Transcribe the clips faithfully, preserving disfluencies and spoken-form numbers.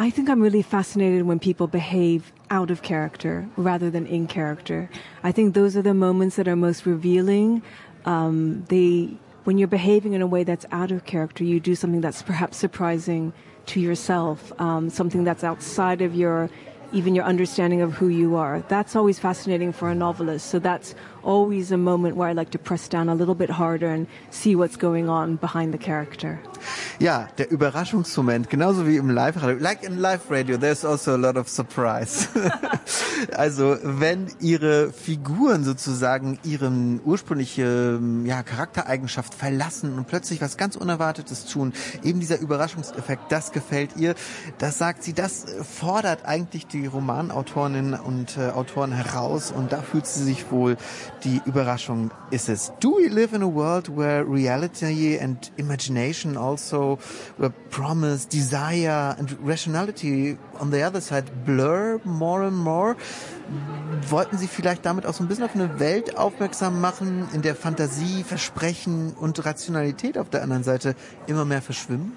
I think I'm really fascinated when people behave out of character rather than in character. I think those are the moments that are most revealing. Um, they, when you're behaving in a way that's out of character, you do something that's perhaps surprising to yourself, um, something that's outside of your, even your understanding of who you are. That's always fascinating for a novelist. So that's always a moment where I like to press down a little bit harder and see what's going on behind the character. Ja, der Überraschungsmoment, genauso wie im Live-Radio. Like in Live-Radio, there's also a lot of surprise. Also, wenn ihre Figuren sozusagen ihren ursprüngliche ja, Charaktereigenschaft verlassen und plötzlich was ganz Unerwartetes tun, eben dieser Überraschungseffekt, das gefällt ihr. Das sagt sie, das fordert eigentlich die Romanautorinnen und äh, Autoren heraus und da fühlt sie sich wohl, die Überraschung ist es. Do we live in a world where reality and imagination also, where promise, desire and rationality on the other side blur more and more? Wollten Sie vielleicht damit auch so ein bisschen auf eine Welt aufmerksam machen, in der Fantasie, Versprechen und Rationalität auf der anderen Seite immer mehr verschwimmen?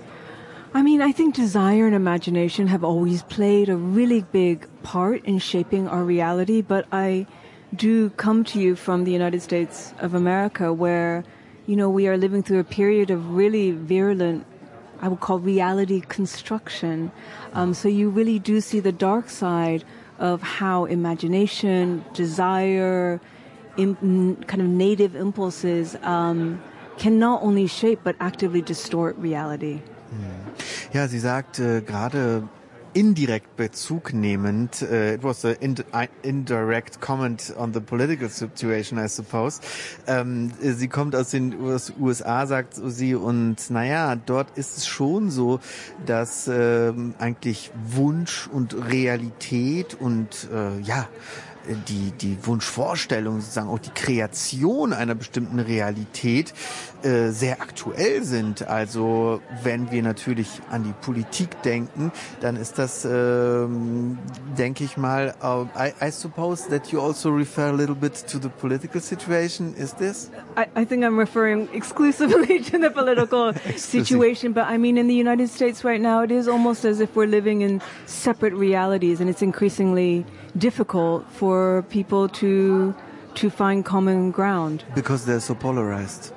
I mean, I think desire and imagination have always played a really big part in shaping our reality, but I do come to you from the United States of America where, you know, we are living through a period of really virulent, I would call reality construction. Um, so you really do see the dark side of how imagination, desire, im- kind of native impulses um, can not only shape but actively distort reality. Ja, sie sagt äh, gerade indirekt Bezug nehmend, uh, it was an ind- indirect comment on the political situation, I suppose. Ähm, sie kommt aus den U S A, sagt sie, und naja, dort ist es schon so, dass ähm, eigentlich Wunsch und Realität und äh, ja, die, die Wunschvorstellung, sozusagen auch die Kreation einer bestimmten Realität äh, sehr aktuell sind. Also wenn wir natürlich an die Politik denken, dann ist das, ähm, denke ich mal, uh, I, I suppose that you also refer a little bit to the political situation, is this? I, I think I'm referring exclusively to the political situation, but I mean in the United States right now it is almost as if we're living in separate realities and it's increasingly difficult for people to to find common ground. Because they're so polarized.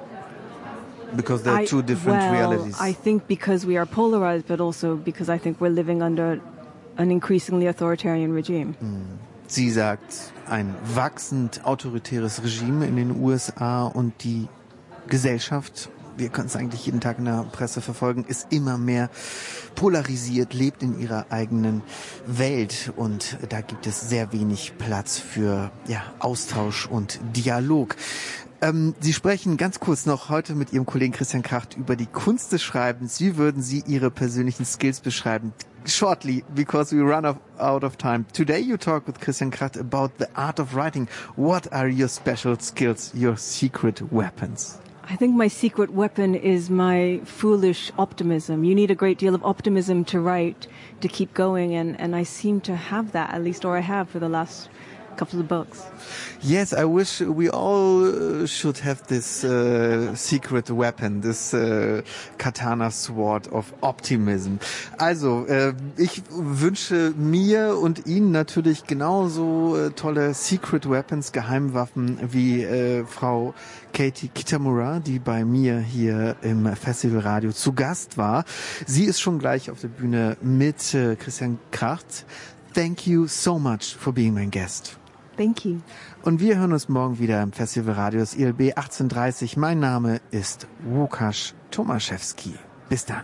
Because they're I, two different well, realities. I think because we are polarized, but also because I think we're living under an increasingly authoritarian regime. Sie sagt, ein wachsend autoritäres Regime in den U S A und die Gesellschaft, wir können es eigentlich jeden Tag in der Presse verfolgen, ist immer mehr polarisiert, lebt in ihrer eigenen Welt und da gibt es sehr wenig Platz für ja, Austausch und Dialog. Ähm, Sie sprechen ganz kurz noch heute mit Ihrem Kollegen Christian Kracht über die Kunst des Schreibens. Wie würden Sie Ihre persönlichen Skills beschreiben? Shortly, because we run out of time. Today you talk with Christian Kracht about the art of writing. What are your special skills, your secret weapons? I think my secret weapon is my foolish optimism. You need a great deal of optimism to write, to keep going, and, and I seem to have that, at least, or I have for the last couple of books. Yes, I wish we all uh, should have this uh, secret weapon, this uh, katana sword of optimism. Also, äh, ich wünsche mir und Ihnen natürlich genauso äh, tolle secret weapons, Geheimwaffen wie äh, Frau Katie Kitamura, die bei mir hier im Festivalradio zu Gast war. Sie ist schon gleich auf der Bühne mit äh, Christian Kracht. Thank you so much for being my guest. Thank you. Und wir hören uns morgen wieder im Festivalradio des I L B achtzehn dreißig. Mein Name ist Łukasz Tomaszewski. Bis dann.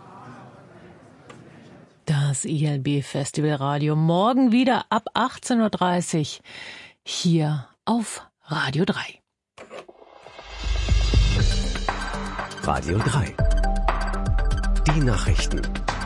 Das I L B Festivalradio morgen wieder ab achtzehn Uhr dreißig hier auf Radio drei. Radio drei. Die Nachrichten.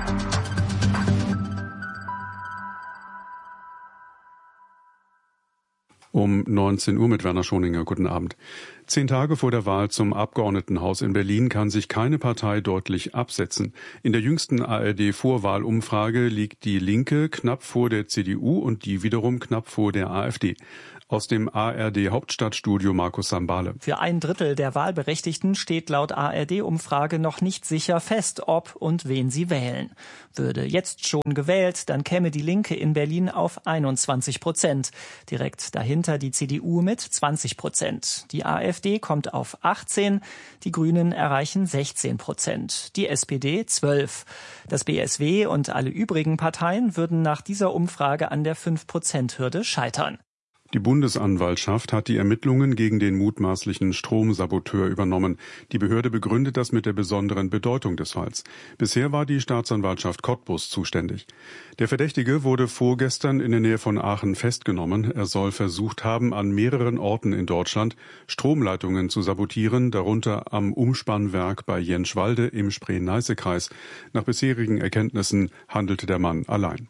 Um neunzehn Uhr mit Werner Schoninger. Guten Abend. Zehn Tage vor der Wahl zum Abgeordnetenhaus in Berlin kann sich keine Partei deutlich absetzen. In der jüngsten A R D-Vorwahlumfrage liegt die Linke knapp vor der C D U und die wiederum knapp vor der AfD. Aus dem A R D-Hauptstadtstudio Markus Sambale. Für ein Drittel der Wahlberechtigten steht laut A R D-Umfrage noch nicht sicher fest, ob und wen sie wählen. Würde jetzt schon gewählt, dann käme die Linke in Berlin auf einundzwanzig Prozent. Direkt dahinter die C D U mit zwanzig Prozent. Die AfD kommt auf achtzehn, die Grünen erreichen sechzehn Prozent, die S P D zwölf. Das B S W und alle übrigen Parteien würden nach dieser Umfrage an der fünf Prozent Hürde scheitern. Die Bundesanwaltschaft hat die Ermittlungen gegen den mutmaßlichen Stromsaboteur übernommen. Die Behörde begründet das mit der besonderen Bedeutung des Falls. Bisher war die Staatsanwaltschaft Cottbus zuständig. Der Verdächtige wurde vorgestern in der Nähe von Aachen festgenommen. Er soll versucht haben, an mehreren Orten in Deutschland Stromleitungen zu sabotieren, darunter am Umspannwerk bei Jenschwalde im Spree-Neiße-Kreis. Nach bisherigen Erkenntnissen handelte der Mann allein.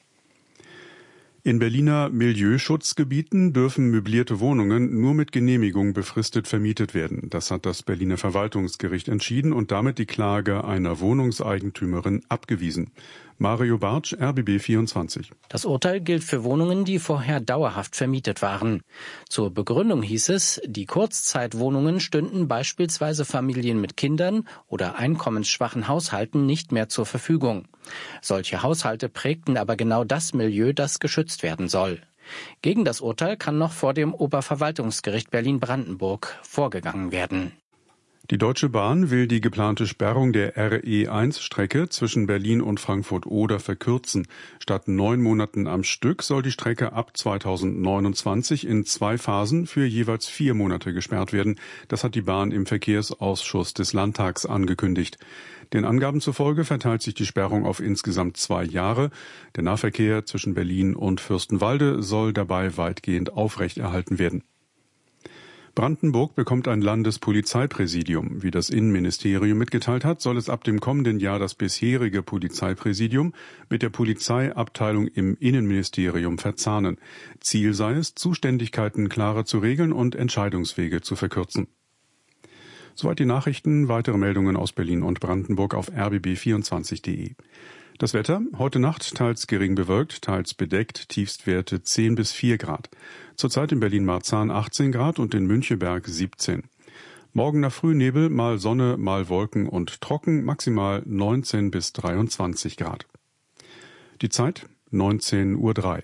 In Berliner Milieuschutzgebieten dürfen möblierte Wohnungen nur mit Genehmigung befristet vermietet werden. Das hat das Berliner Verwaltungsgericht entschieden und damit die Klage einer Wohnungseigentümerin abgewiesen. Mario Bartsch, R B B vierundzwanzig. Das Urteil gilt für Wohnungen, die vorher dauerhaft vermietet waren. Zur Begründung hieß es, die Kurzzeitwohnungen stünden beispielsweise Familien mit Kindern oder einkommensschwachen Haushalten nicht mehr zur Verfügung. Solche Haushalte prägten aber genau das Milieu, das geschützt werden soll. Gegen das Urteil kann noch vor dem Oberverwaltungsgericht Berlin-Brandenburg vorgegangen werden. Die Deutsche Bahn will die geplante Sperrung der R E eins Strecke zwischen Berlin und Frankfurt-Oder verkürzen. Statt neun Monaten am Stück soll die Strecke ab zweitausendneunundzwanzig in zwei Phasen für jeweils vier Monate gesperrt werden. Das hat die Bahn im Verkehrsausschuss des Landtags angekündigt. Den Angaben zufolge verteilt sich die Sperrung auf insgesamt zwei Jahre. Der Nahverkehr zwischen Berlin und Fürstenwalde soll dabei weitgehend aufrechterhalten werden. Brandenburg bekommt ein Landespolizeipräsidium. Wie das Innenministerium mitgeteilt hat, soll es ab dem kommenden Jahr das bisherige Polizeipräsidium mit der Polizeiabteilung im Innenministerium verzahnen. Ziel sei es, Zuständigkeiten klarer zu regeln und Entscheidungswege zu verkürzen. Soweit die Nachrichten. Weitere Meldungen aus Berlin und Brandenburg auf r b b vierundzwanzig punkt de. Das Wetter, heute Nacht teils gering bewölkt, teils bedeckt, Tiefstwerte zehn bis vier Grad. Zurzeit in Berlin-Marzahn achtzehn Grad und in Müncheberg siebzehn. Morgen nach Frühnebel, mal Sonne, mal Wolken und trocken, maximal neunzehn bis dreiundzwanzig Grad. Die Zeit neunzehn Uhr drei.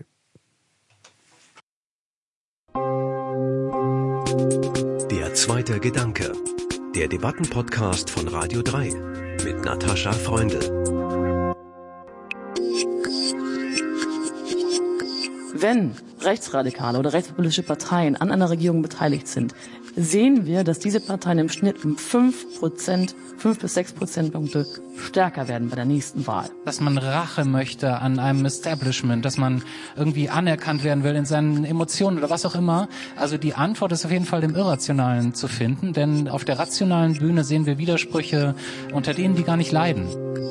Der zweite Gedanke. Der Debattenpodcast von Radio drei mit Natascha Freundl. Wenn rechtsradikale oder rechtspopulistische Parteien an einer Regierung beteiligt sind, sehen wir, dass diese Parteien im Schnitt um fünf Prozent, fünf bis sechs Prozentpunkte stärker werden bei der nächsten Wahl. Dass man Rache möchte an einem Establishment, dass man irgendwie anerkannt werden will in seinen Emotionen oder was auch immer. Also die Antwort ist auf jeden Fall im Irrationalen zu finden, denn auf der rationalen Bühne sehen wir Widersprüche unter denen, die gar nicht leiden.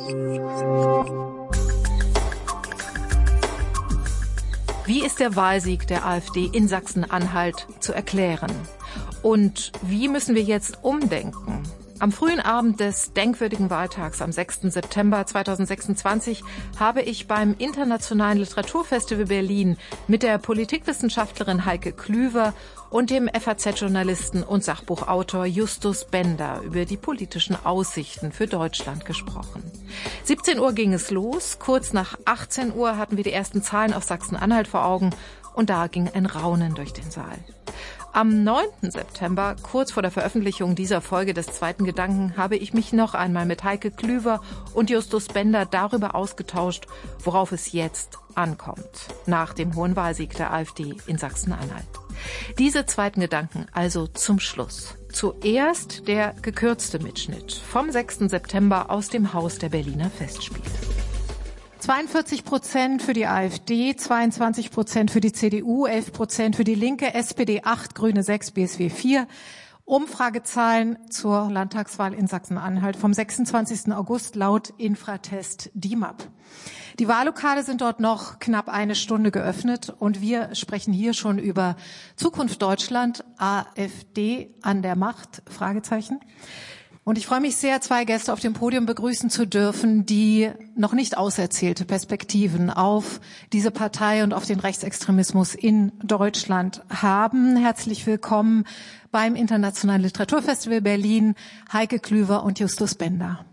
Wie ist der Wahlsieg der AfD in Sachsen-Anhalt zu erklären? Und wie müssen wir jetzt umdenken? Am frühen Abend des denkwürdigen Wahltags am sechsten September zweitausendsechsundzwanzig habe ich beim Internationalen Literaturfestival Berlin mit der Politikwissenschaftlerin Heike Klüver und dem F A Z-Journalisten und Sachbuchautor Justus Bender über die politischen Aussichten für Deutschland gesprochen. siebzehn Uhr ging es los, kurz nach achtzehn Uhr hatten wir die ersten Zahlen auf Sachsen-Anhalt vor Augen und da ging ein Raunen durch den Saal. Am neunten September, kurz vor der Veröffentlichung dieser Folge des zweiten Gedanken, habe ich mich noch einmal mit Heike Klüver und Justus Bender darüber ausgetauscht, worauf es jetzt ankommt, nach dem hohen Wahlsieg der AfD in Sachsen-Anhalt. Diese zweiten Gedanken also zum Schluss. Zuerst der gekürzte Mitschnitt vom sechsten September aus dem Haus der Berliner Festspiele. zweiundvierzig Prozent für die AfD, zweiundzwanzig Prozent für die C D U, elf Prozent für die Linke, S P D acht, Grüne sechs, B S W vier. Umfragezahlen zur Landtagswahl in Sachsen-Anhalt vom sechsundzwanzigsten August laut Infratest D I M A P. Die Wahllokale sind dort noch knapp eine Stunde geöffnet und wir sprechen hier schon über Zukunft Deutschland, AfD an der Macht, Fragezeichen. Und ich freue mich sehr, zwei Gäste auf dem Podium begrüßen zu dürfen, die noch nicht auserzählte Perspektiven auf diese Partei und auf den Rechtsextremismus in Deutschland haben. Herzlich willkommen beim Internationalen Literaturfestival Berlin, Heike Klüver und Justus Bender.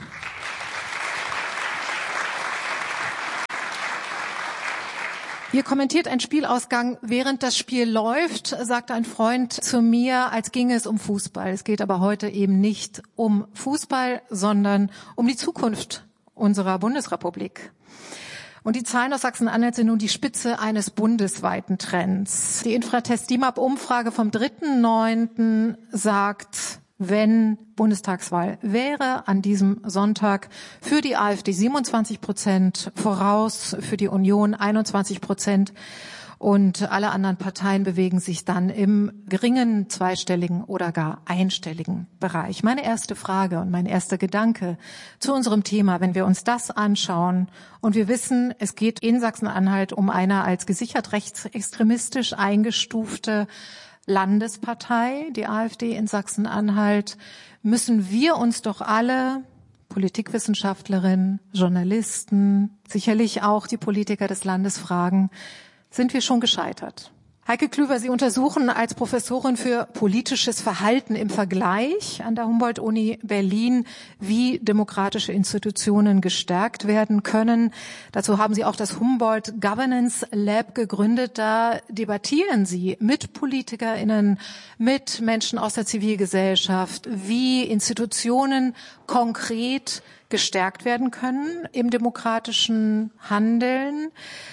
Ihr kommentiert einen Spielausgang, während das Spiel läuft, sagte ein Freund zu mir, als ginge es um Fußball. Es geht aber heute eben nicht um Fußball, sondern um die Zukunft unserer Bundesrepublik. Und die Zahlen aus Sachsen-Anhalt sind nun die Spitze eines bundesweiten Trends. Die Infratest D I M A P-Umfrage vom dritten neunten sagt, wenn Bundestagswahl wäre an diesem Sonntag, für die AfD siebenundzwanzig Prozent voraus, für die Union einundzwanzig Prozent und alle anderen Parteien bewegen sich dann im geringen zweistelligen oder gar einstelligen Bereich. Meine erste Frage und mein erster Gedanke zu unserem Thema, wenn wir uns das anschauen und wir wissen, es geht in Sachsen-Anhalt um eine als gesichert rechtsextremistisch eingestufte Landespartei, die AfD in Sachsen-Anhalt, müssen wir uns doch alle, Politikwissenschaftlerinnen, Journalisten, sicherlich auch die Politiker des Landes fragen, sind wir schon gescheitert? Heike Klüver, Sie untersuchen als Professorin für politisches Verhalten im Vergleich an der Humboldt-Uni Berlin, wie demokratische Institutionen gestärkt werden können. Dazu haben Sie auch das Humboldt Governance Lab gegründet. Da debattieren Sie mit PolitikerInnen, mit Menschen aus der Zivilgesellschaft, wie Institutionen konkret gestärkt werden können im demokratischen Handeln.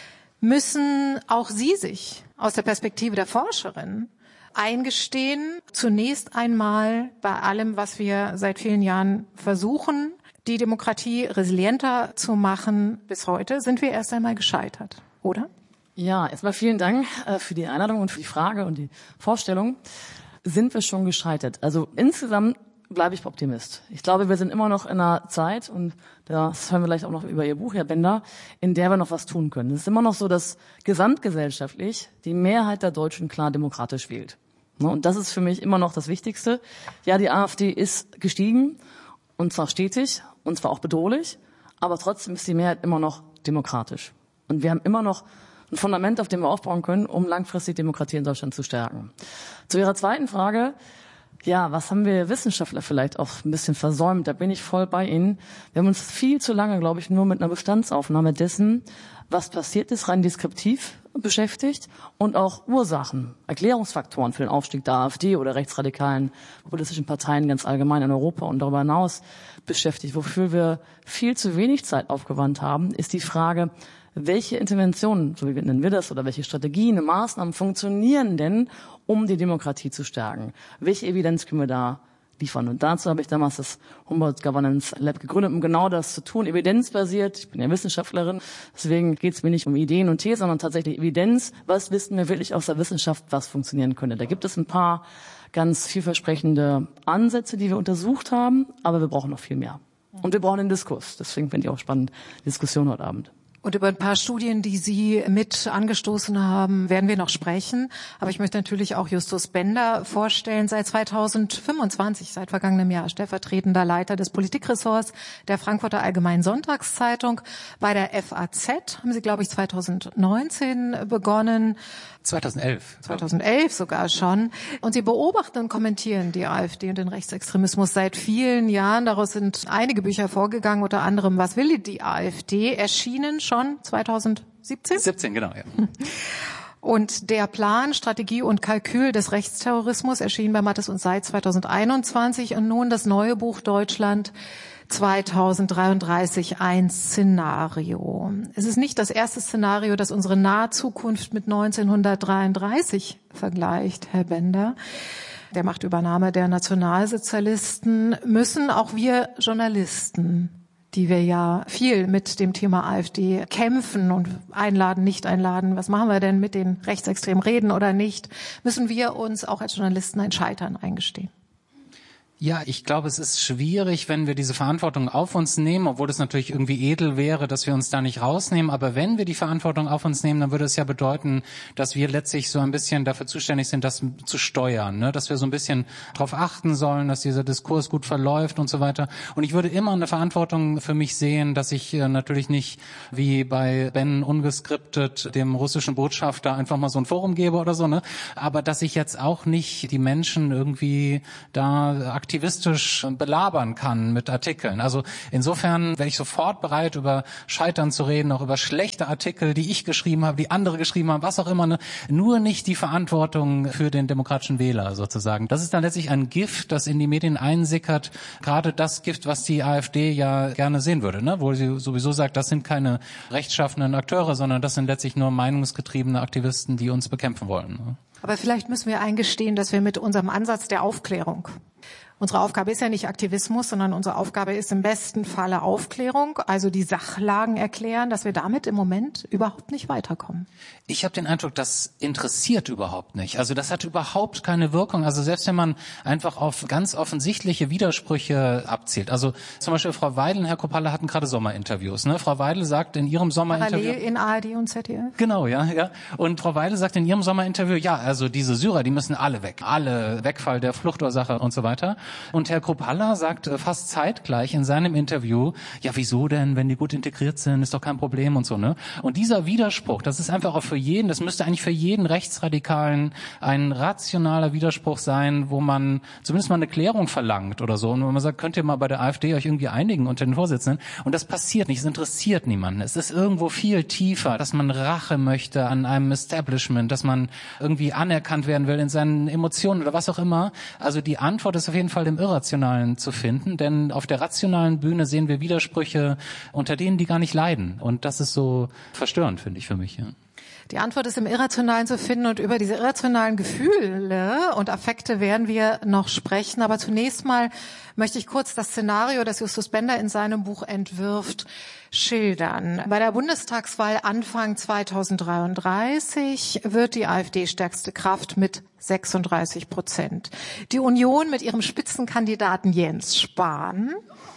Müssen auch Sie sich aus der Perspektive der Forscherin eingestehen, zunächst einmal bei allem, was wir seit vielen Jahren versuchen, die Demokratie resilienter zu machen, bis heute sind wir erst einmal gescheitert, oder? Ja, erstmal vielen Dank äh, für die Einladung und für die Frage und die Vorstellung. Sind wir schon gescheitert? Also insgesamt bleibe ich Optimist. Ich glaube, wir sind immer noch in einer Zeit, und das hören wir gleich auch noch über Ihr Buch, Herr Bender, in der wir noch was tun können. Es ist immer noch so, dass gesamtgesellschaftlich die Mehrheit der Deutschen klar demokratisch wählt. Und das ist für mich immer noch das Wichtigste. Ja, die AfD ist gestiegen, und zwar stetig, und zwar auch bedrohlich, aber trotzdem ist die Mehrheit immer noch demokratisch. Und wir haben immer noch ein Fundament, auf dem wir aufbauen können, um langfristig Demokratie in Deutschland zu stärken. Zu Ihrer zweiten Frage: Ja, was haben wir Wissenschaftler vielleicht auch ein bisschen versäumt? Da bin ich voll bei Ihnen. Wir haben uns viel zu lange, glaube ich, nur mit einer Bestandsaufnahme dessen, was passiert ist, rein deskriptiv beschäftigt, und auch Ursachen, Erklärungsfaktoren für den Aufstieg der AfD oder rechtsradikalen politischen Parteien ganz allgemein in Europa und darüber hinaus beschäftigt. Wofür wir viel zu wenig Zeit aufgewandt haben, ist die Frage, welche Interventionen, so nennen wir das, oder welche Strategien, Maßnahmen funktionieren denn, um die Demokratie zu stärken? Welche Evidenz können wir da liefern? Und dazu habe ich damals das Humboldt Governance Lab gegründet, um genau das zu tun, evidenzbasiert. Ich bin ja Wissenschaftlerin, deswegen geht es mir nicht um Ideen und Thesen, sondern tatsächlich Evidenz. Was wissen wir wirklich aus der Wissenschaft, was funktionieren könnte? Da gibt es ein paar ganz vielversprechende Ansätze, die wir untersucht haben, aber wir brauchen noch viel mehr. Und wir brauchen einen Diskurs. Deswegen finde ich auch spannend, Diskussion heute Abend. Und über ein paar Studien, die Sie mit angestoßen haben, werden wir noch sprechen. Aber ich möchte natürlich auch Justus Bender vorstellen. Seit zweitausendfünfundzwanzig, seit vergangenem Jahr, stellvertretender Leiter des Politikressorts der Frankfurter Allgemeinen Sonntagszeitung. Bei der F A Z haben Sie, glaube ich, zweitausendneunzehn begonnen. zweitausendelf. zweitausendelf sogar schon. Und Sie beobachten und kommentieren die AfD und den Rechtsextremismus seit vielen Jahren. Daraus sind einige Bücher vorgegangen, unter anderem Was will die AfD? Erschienen schon zweitausendsiebzehn? siebzehn, genau, ja. Und der Plan, Strategie und Kalkül des Rechtsterrorismus erschien bei Mattes und Seitz zweitausendeinundzwanzig und nun das neue Buch Deutschland zweitausenddreiunddreißig, ein Szenario. Es ist nicht das erste Szenario, das unsere nahe Zukunft mit neunzehnhundertdreiunddreißig vergleicht, Herr Bender. Der Machtübernahme der Nationalsozialisten müssen auch wir Journalisten, die wir ja viel mit dem Thema AfD kämpfen und einladen, nicht einladen, was machen wir denn mit den Rechtsextremen, reden oder nicht, müssen wir uns auch als Journalisten ein Scheitern eingestehen. Ja, ich glaube, es ist schwierig, wenn wir diese Verantwortung auf uns nehmen, obwohl es natürlich irgendwie edel wäre, dass wir uns da nicht rausnehmen. Aber wenn wir die Verantwortung auf uns nehmen, dann würde es ja bedeuten, dass wir letztlich so ein bisschen dafür zuständig sind, das zu steuern, ne? Dass wir so ein bisschen darauf achten sollen, dass dieser Diskurs gut verläuft und so weiter. Und ich würde immer eine Verantwortung für mich sehen, dass ich äh, natürlich nicht wie bei Ben ungeskriptet dem russischen Botschafter einfach mal so ein Forum gebe oder so, ne? Aber dass ich jetzt auch nicht die Menschen irgendwie da aktivistisch belabern kann mit Artikeln. Also insofern wäre ich sofort bereit, über Scheitern zu reden, auch über schlechte Artikel, die ich geschrieben habe, die andere geschrieben haben, was auch immer. Ne? Nur nicht die Verantwortung für den demokratischen Wähler sozusagen. Das ist dann letztlich ein Gift, das in die Medien einsickert. Gerade das Gift, was die AfD ja gerne sehen würde, ne? Wo sie sowieso sagt, das sind keine rechtschaffenden Akteure, sondern das sind letztlich nur meinungsgetriebene Aktivisten, die uns bekämpfen wollen. Ne? Aber vielleicht müssen wir eingestehen, dass wir mit unserem Ansatz der Aufklärung, unsere Aufgabe ist ja nicht Aktivismus, sondern unsere Aufgabe ist im besten Falle Aufklärung, also die Sachlagen erklären, dass wir damit im Moment überhaupt nicht weiterkommen. Ich habe den Eindruck, das interessiert überhaupt nicht. Also das hat überhaupt keine Wirkung. Also selbst wenn man einfach auf ganz offensichtliche Widersprüche abzielt. Also zum Beispiel Frau Weidel und Herr Kropalla hatten gerade Sommerinterviews. Ne? Frau Weidel sagt in ihrem Sommerinterview... Parallel in A R D und Z D F? Genau, ja, ja. Und Frau Weidel sagt in ihrem Sommerinterview, ja, also diese Syrer, die müssen alle weg. Alle, Wegfall der Fluchtursache und so weiter. Und Herr Kropalla sagt fast zeitgleich in seinem Interview, ja, wieso denn, wenn die gut integriert sind, ist doch kein Problem und so, ne? Und dieser Widerspruch, das ist einfach auch für jeden, das müsste eigentlich für jeden Rechtsradikalen ein rationaler Widerspruch sein, wo man zumindest mal eine Klärung verlangt oder so. Und wo man sagt, könnt ihr mal bei der AfD euch irgendwie einigen unter den Vorsitzenden? Und das passiert nicht, es interessiert niemanden. Es ist irgendwo viel tiefer, dass man Rache möchte an einem Establishment, dass man irgendwie anerkannt werden will in seinen Emotionen oder was auch immer. Also die Antwort ist auf jeden Fall im Irrationalen zu finden, denn auf der rationalen Bühne sehen wir Widersprüche, unter denen die gar nicht leiden. Und das ist so verstörend, finde ich, für mich. Ja. Die Antwort ist im Irrationalen zu finden und über diese irrationalen Gefühle und Affekte werden wir noch sprechen. Aber zunächst mal möchte ich kurz das Szenario, das Justus Bender in seinem Buch entwirft, schildern. Bei der Bundestagswahl Anfang zweitausenddreiunddreißig wird die AfD stärkste Kraft mit sechsunddreißig Prozent. Die Union mit ihrem Spitzenkandidaten Jens Spahn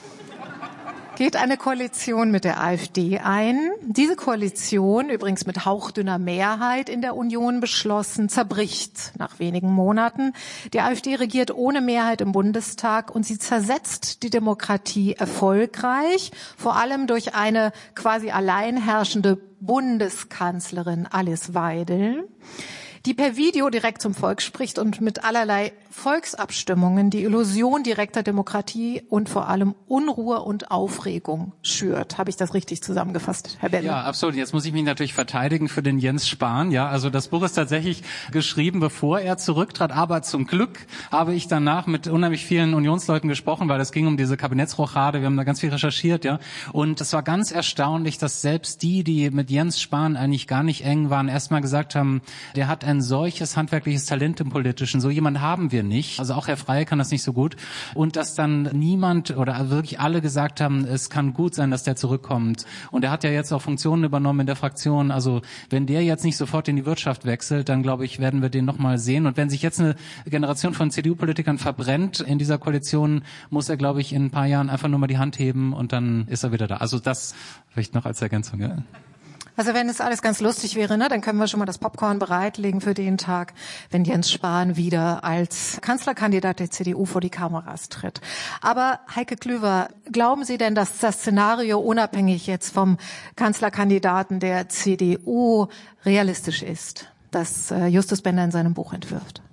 geht eine Koalition mit der AfD ein. Diese Koalition, übrigens mit hauchdünner Mehrheit in der Union beschlossen, zerbricht nach wenigen Monaten. Die AfD regiert ohne Mehrheit im Bundestag und sie zersetzt die Demokratie erfolgreich, vor allem durch eine quasi alleinherrschende Bundeskanzlerin Alice Weidel, die per Video direkt zum Volk spricht und mit allerlei Volksabstimmungen die Illusion direkter Demokratie und vor allem Unruhe und Aufregung schürt. Habe ich das richtig zusammengefasst, Herr Bender? Ja, absolut. Jetzt muss ich mich natürlich verteidigen für den Jens Spahn. Ja, also das Buch ist tatsächlich geschrieben, bevor er zurücktrat. Aber zum Glück habe ich danach mit unheimlich vielen Unionsleuten gesprochen, weil es ging um diese Kabinettsrochade. Wir haben da ganz viel recherchiert, ja. Und es war ganz erstaunlich, dass selbst die, die mit Jens Spahn eigentlich gar nicht eng waren, erstmal gesagt haben, der hat ein solches handwerkliches Talent im Politischen. So jemand haben wir nicht. Also auch Herr Frey kann das nicht so gut. Und dass dann niemand oder wirklich alle gesagt haben, es kann gut sein, dass der zurückkommt. Und er hat ja jetzt auch Funktionen übernommen in der Fraktion. Also wenn der jetzt nicht sofort in die Wirtschaft wechselt, dann glaube ich, werden wir den nochmal sehen. Und wenn sich jetzt eine Generation von C D U-Politikern verbrennt in dieser Koalition, muss er, glaube ich, in ein paar Jahren einfach nur mal die Hand heben und dann ist er wieder da. Also das vielleicht noch als Ergänzung, ja. Also wenn es alles ganz lustig wäre, ne, dann können wir schon mal das Popcorn bereitlegen für den Tag, wenn Jens Spahn wieder als Kanzlerkandidat der C D U vor die Kameras tritt. Aber Heike Klüver, glauben Sie denn, dass das Szenario unabhängig jetzt vom Kanzlerkandidaten der C D U realistisch ist, das Justus Bender in seinem Buch entwirft?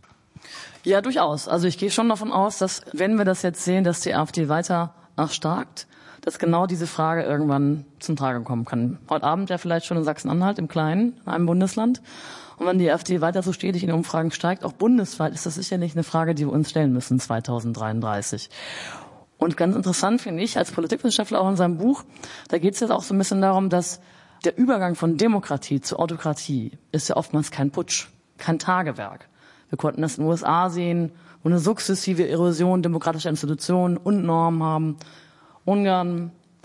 Ja, durchaus. Also ich gehe schon davon aus, dass wenn wir das jetzt sehen, dass die AfD weiter erstarkt, dass genau diese Frage irgendwann zum Tragen kommen kann. Heute Abend ja vielleicht schon in Sachsen-Anhalt, im Kleinen, in einem Bundesland. Und wenn die AfD weiter so stetig in den Umfragen steigt, auch bundesweit, ist das sicherlich eine Frage, die wir uns stellen müssen zweitausenddreiunddreißig. Und ganz interessant finde ich, als Politikwissenschaftler auch in seinem Buch, da geht es jetzt auch so ein bisschen darum, dass der Übergang von Demokratie zu Autokratie ist ja oftmals kein Putsch, kein Tagewerk. Wir konnten das in den U S A sehen, wo eine sukzessive Erosion demokratischer Institutionen und Normen haben. Ungarn,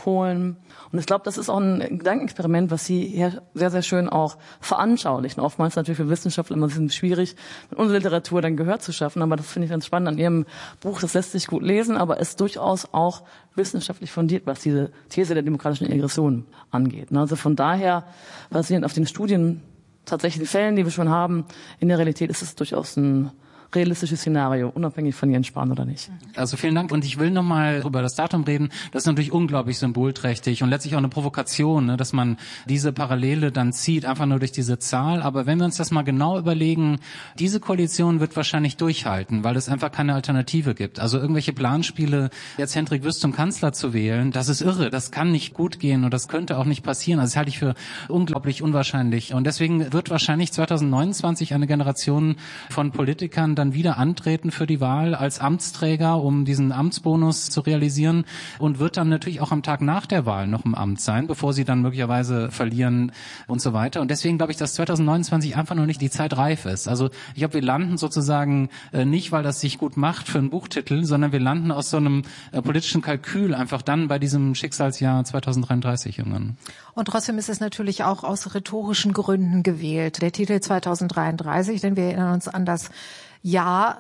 Polen. Und ich glaube, das ist auch ein Gedankenexperiment, was Sie hier sehr, sehr schön auch veranschaulichen. Oftmals natürlich für Wissenschaftler immer ein bisschen schwierig, mit unserer Literatur dann Gehör zu schaffen. Aber das finde ich ganz spannend an Ihrem Buch. Das lässt sich gut lesen, aber ist durchaus auch wissenschaftlich fundiert, was diese These der demokratischen Aggression angeht. Also von daher, basierend auf den Studien, tatsächlichen Fällen, die wir schon haben, in der Realität ist es durchaus ein realistisches Szenario, unabhängig von Jens Spahn oder nicht. Also vielen Dank. Und ich will nochmal über das Datum reden. Das ist natürlich unglaublich symbolträchtig und letztlich auch eine Provokation, ne, dass man diese Parallele dann zieht, einfach nur durch diese Zahl. Aber wenn wir uns das mal genau überlegen, diese Koalition wird wahrscheinlich durchhalten, weil es einfach keine Alternative gibt. Also irgendwelche Planspiele, jetzt Hendrik Wüst zum Kanzler zu wählen, das ist irre. Das kann nicht gut gehen und das könnte auch nicht passieren. Also das halte ich für unglaublich unwahrscheinlich. Und deswegen wird wahrscheinlich zwanzig neunundzwanzig eine Generation von Politikern dann wieder antreten für die Wahl als Amtsträger, um diesen Amtsbonus zu realisieren und wird dann natürlich auch am Tag nach der Wahl noch im Amt sein, bevor sie dann möglicherweise verlieren und so weiter. Und deswegen glaube ich, dass zwanzig neunundzwanzig einfach noch nicht die Zeit reif ist. Also ich glaube, wir landen sozusagen äh, nicht, weil das sich gut macht für einen Buchtitel, sondern wir landen aus so einem äh, politischen Kalkül einfach dann bei diesem Schicksalsjahr zwanzig dreiunddreißig irgendwann. Und trotzdem ist es natürlich auch aus rhetorischen Gründen gewählt. Der Titel zwanzig dreiunddreißig, denn wir erinnern uns an das Jahr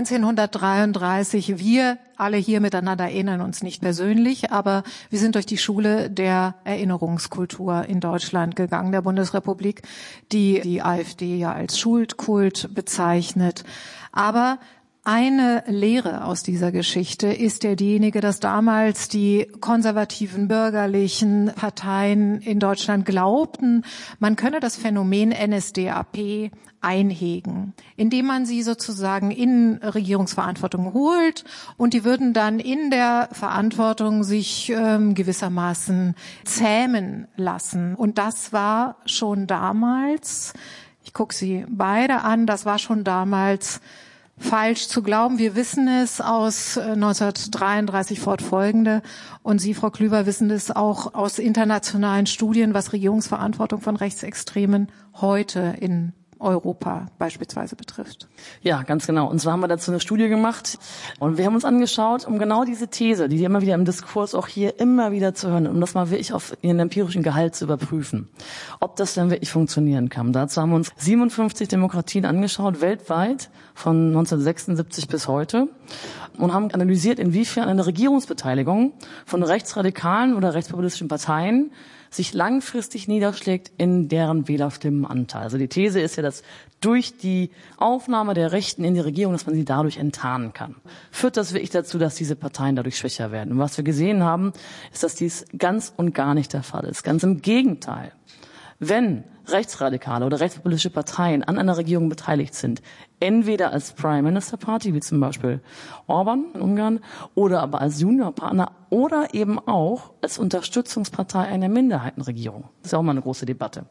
neunzehnhundertdreiunddreißig. Wir alle hier miteinander erinnern uns nicht persönlich, aber wir sind durch die Schule der Erinnerungskultur in Deutschland gegangen, der Bundesrepublik, die die AfD ja als Schuldkult bezeichnet. Aber eine Lehre aus dieser Geschichte ist ja diejenige, dass damals die konservativen bürgerlichen Parteien in Deutschland glaubten, man könne das Phänomen N S D A P einhegen, indem man sie sozusagen in Regierungsverantwortung holt und die würden dann in der Verantwortung sich ähm, gewissermaßen zähmen lassen. Und das war schon damals, ich gucke Sie beide an, das war schon damals falsch zu glauben. Wir wissen es aus neunzehnhundertdreiunddreißig fortfolgende und Sie, Frau Klüver, wissen es auch aus internationalen Studien, was Regierungsverantwortung von Rechtsextremen heute in Europa beispielsweise betrifft. Ja, ganz genau. Und zwar haben wir dazu eine Studie gemacht und wir haben uns angeschaut, um genau diese These, die immer wieder im Diskurs auch hier immer wieder zu hören, um das mal wirklich auf ihren empirischen Gehalt zu überprüfen, ob das denn wirklich funktionieren kann. Dazu haben wir uns siebenundfünfzig Demokratien angeschaut, weltweit, von neunzehnhundertsechsundsiebzig bis heute, und haben analysiert, inwiefern eine Regierungsbeteiligung von rechtsradikalen oder rechtspopulistischen Parteien sich langfristig niederschlägt in deren Wählerstimmenanteil. Also die These ist ja, dass durch die Aufnahme der Rechten in die Regierung, dass man sie dadurch enttarnen kann. Führt das wirklich dazu, dass diese Parteien dadurch schwächer werden? Und was wir gesehen haben, ist, dass dies ganz und gar nicht der Fall ist. Ganz im Gegenteil. Wenn rechtsradikale oder rechtspopulistische Parteien an einer Regierung beteiligt sind, entweder als Prime Minister Party, wie zum Beispiel Orban in Ungarn, oder aber als Juniorpartner oder eben auch als Unterstützungspartei einer Minderheitenregierung, das ist ja auch mal eine große Debatte,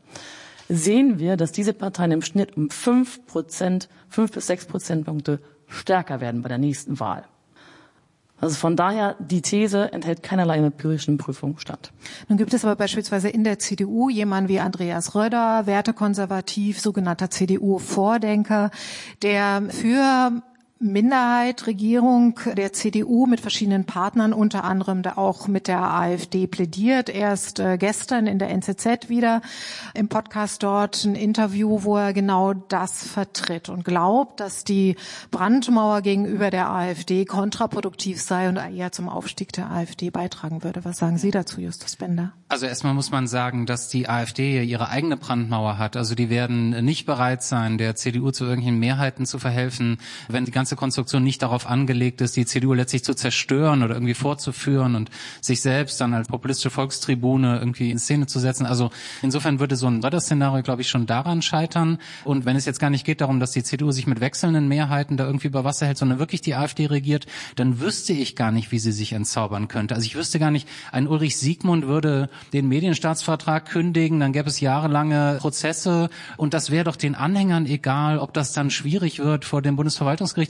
sehen wir, dass diese Parteien im Schnitt um fünf Prozent, fünf bis sechs Prozentpunkte stärker werden bei der nächsten Wahl. Also von daher, die These enthält keinerlei empirischen Prüfung statt. Nun gibt es aber beispielsweise in der C D U jemanden wie Andreas Röder, wertekonservativ, sogenannter C D U-Vordenker, der für Minderheit, Regierung der C D U mit verschiedenen Partnern, unter anderem da auch mit der AfD plädiert. Erst äh, gestern in der N Z Z wieder im Podcast dort ein Interview, wo er genau das vertritt und glaubt, dass die Brandmauer gegenüber der AfD kontraproduktiv sei und eher zum Aufstieg der AfD beitragen würde. Was sagen Sie dazu, Justus Bender? Also erstmal muss man sagen, dass die AfD ihre eigene Brandmauer hat. Also die werden nicht bereit sein, der C D U zu irgendwelchen Mehrheiten zu verhelfen, wenn die ganze Konstruktion nicht darauf angelegt ist, die C D U letztlich zu zerstören oder irgendwie vorzuführen und sich selbst dann als populistische Volkstribune irgendwie in Szene zu setzen. Also insofern würde so ein Röder-Szenario, glaube ich, schon daran scheitern. Und wenn es jetzt gar nicht geht darum, dass die C D U sich mit wechselnden Mehrheiten da irgendwie über Wasser hält, sondern wirklich die AfD regiert, dann wüsste ich gar nicht, wie sie sich entzaubern könnte. Also ich wüsste gar nicht, ein Ulrich Siegmund würde den Medienstaatsvertrag kündigen, dann gäbe es jahrelange Prozesse und das wäre doch den Anhängern egal, ob das dann schwierig wird vor dem Bundesverwaltungsgericht oder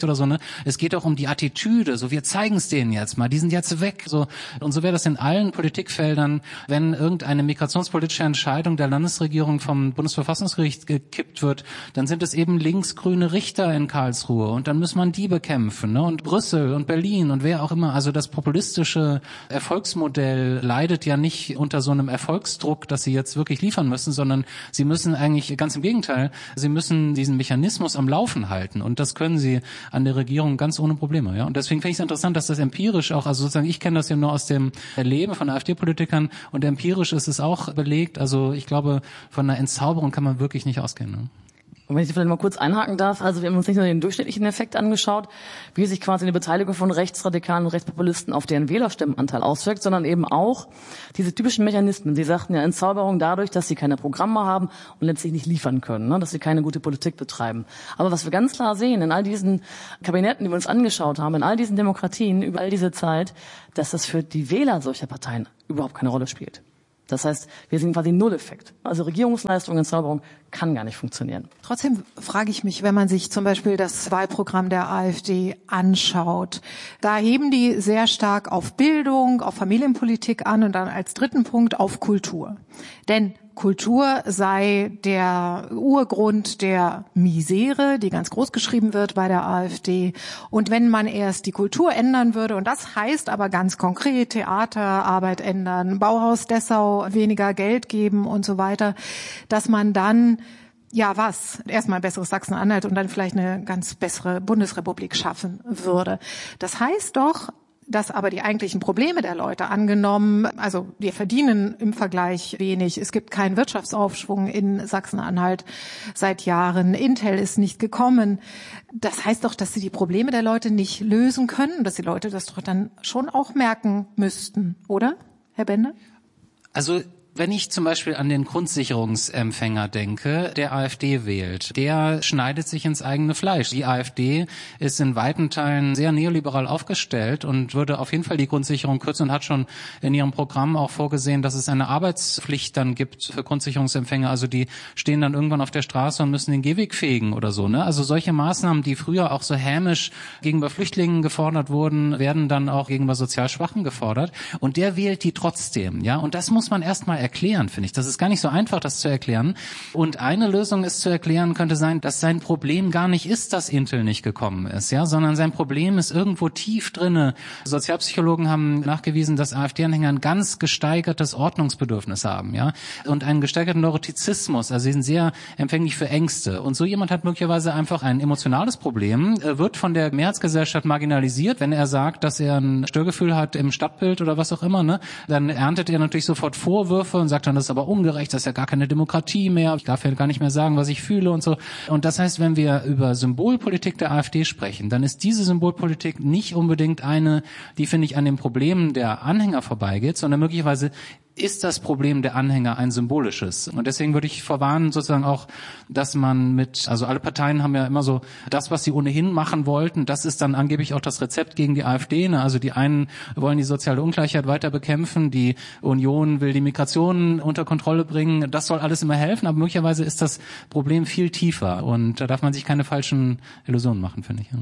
oder so, ne? Es geht auch um die Attitüde, so wir zeigen es denen jetzt mal, die sind jetzt weg, so. Und so wäre das in allen Politikfeldern, wenn irgendeine migrationspolitische Entscheidung der Landesregierung vom Bundesverfassungsgericht gekippt wird, dann sind es eben linksgrüne Richter in Karlsruhe und dann muss man die bekämpfen, ne? Und Brüssel und Berlin und wer auch immer. Also das populistische Erfolgsmodell leidet ja nicht unter so einem Erfolgsdruck, dass sie jetzt wirklich liefern müssen, sondern sie müssen eigentlich, ganz im Gegenteil, sie müssen diesen Mechanismus am Laufen halten und das können sie an der Regierung ganz ohne Probleme, ja. Und deswegen finde ich es interessant, dass das empirisch auch, also sozusagen, ich kenne das ja nur aus dem Erleben von AfD-Politikern und empirisch ist es auch belegt. Also ich glaube, von einer Entzauberung kann man wirklich nicht ausgehen, ne? Und wenn ich vielleicht mal kurz einhaken darf, also wir haben uns nicht nur den durchschnittlichen Effekt angeschaut, wie sich quasi eine Beteiligung von Rechtsradikalen und Rechtspopulisten auf deren Wählerstimmenanteil auswirkt, sondern eben auch diese typischen Mechanismen. Sie sagten ja Entzauberung dadurch, dass sie keine Programme haben und letztlich nicht liefern können, ne? Dass sie keine gute Politik betreiben. Aber was wir ganz klar sehen in all diesen Kabinetten, die wir uns angeschaut haben, in all diesen Demokratien über all diese Zeit, dass das für die Wähler solcher Parteien überhaupt keine Rolle spielt. Das heißt, wir sehen quasi Null-Effekt. Also Regierungsleistung, Entzauberung kann gar nicht funktionieren. Trotzdem frage ich mich, wenn man sich zum Beispiel das Wahlprogramm der AfD anschaut, da heben die sehr stark auf Bildung, auf Familienpolitik an und dann als dritten Punkt auf Kultur. Denn Kultur sei der Urgrund der Misere, die ganz groß geschrieben wird bei der AfD. Und wenn man erst die Kultur ändern würde, und das heißt aber ganz konkret Theaterarbeit ändern, Bauhaus Dessau weniger Geld geben und so weiter, dass man dann ja was, erstmal ein besseres Sachsen-Anhalt und dann vielleicht eine ganz bessere Bundesrepublik schaffen würde. Das heißt doch, dass aber die eigentlichen Probleme der Leute angenommen, also wir verdienen im Vergleich wenig, es gibt keinen Wirtschaftsaufschwung in Sachsen-Anhalt seit Jahren, Intel ist nicht gekommen. Das heißt doch, dass sie die Probleme der Leute nicht lösen können, dass die Leute das doch dann schon auch merken müssten, oder, Herr Bender? Also wenn ich zum Beispiel an den Grundsicherungsempfänger denke, der AfD wählt, der schneidet sich ins eigene Fleisch. Die AfD ist in weiten Teilen sehr neoliberal aufgestellt und würde auf jeden Fall die Grundsicherung kürzen und hat schon in ihrem Programm auch vorgesehen, dass es eine Arbeitspflicht dann gibt für Grundsicherungsempfänger. Also die stehen dann irgendwann auf der Straße und müssen den Gehweg fegen oder so, ne? Also solche Maßnahmen, die früher auch so hämisch gegenüber Flüchtlingen gefordert wurden, werden dann auch gegenüber sozial Schwachen gefordert. Und der wählt die trotzdem, ja? Und das muss man erstmal erklären, finde ich. Das ist gar nicht so einfach, das zu erklären. Und eine Lösung ist zu erklären, könnte sein, dass sein Problem gar nicht ist, dass Intel nicht gekommen ist, ja, sondern sein Problem ist irgendwo tief drinne. Sozialpsychologen haben nachgewiesen, dass AfD-Anhänger ein ganz gesteigertes Ordnungsbedürfnis haben, ja, und einen gesteigerten Neurotizismus, also sie sind sehr empfänglich für Ängste. Und so jemand hat möglicherweise einfach ein emotionales Problem, wird von der Mehrheitsgesellschaft marginalisiert, wenn er sagt, dass er ein Störgefühl hat im Stadtbild oder was auch immer, ne, dann erntet er natürlich sofort Vorwürfe und sagt dann, das ist aber ungerecht, das ist ja gar keine Demokratie mehr, ich darf ja gar nicht mehr sagen, was ich fühle und so. Und das heißt, wenn wir über Symbolpolitik der AfD sprechen, dann ist diese Symbolpolitik nicht unbedingt eine, die, finde ich, an den Problemen der Anhänger vorbeigeht, sondern möglicherweise ist das Problem der Anhänger ein symbolisches. Und deswegen würde ich vorwarnen, sozusagen auch, dass man mit, also alle Parteien haben ja immer so das, was sie ohnehin machen wollten, das ist dann angeblich auch das Rezept gegen die AfD. Ne? Also die einen wollen die soziale Ungleichheit weiter bekämpfen, die Union will die Migration unter Kontrolle bringen. Das soll alles immer helfen, aber möglicherweise ist das Problem viel tiefer. Und da darf man sich keine falschen Illusionen machen, finde ich. Ja?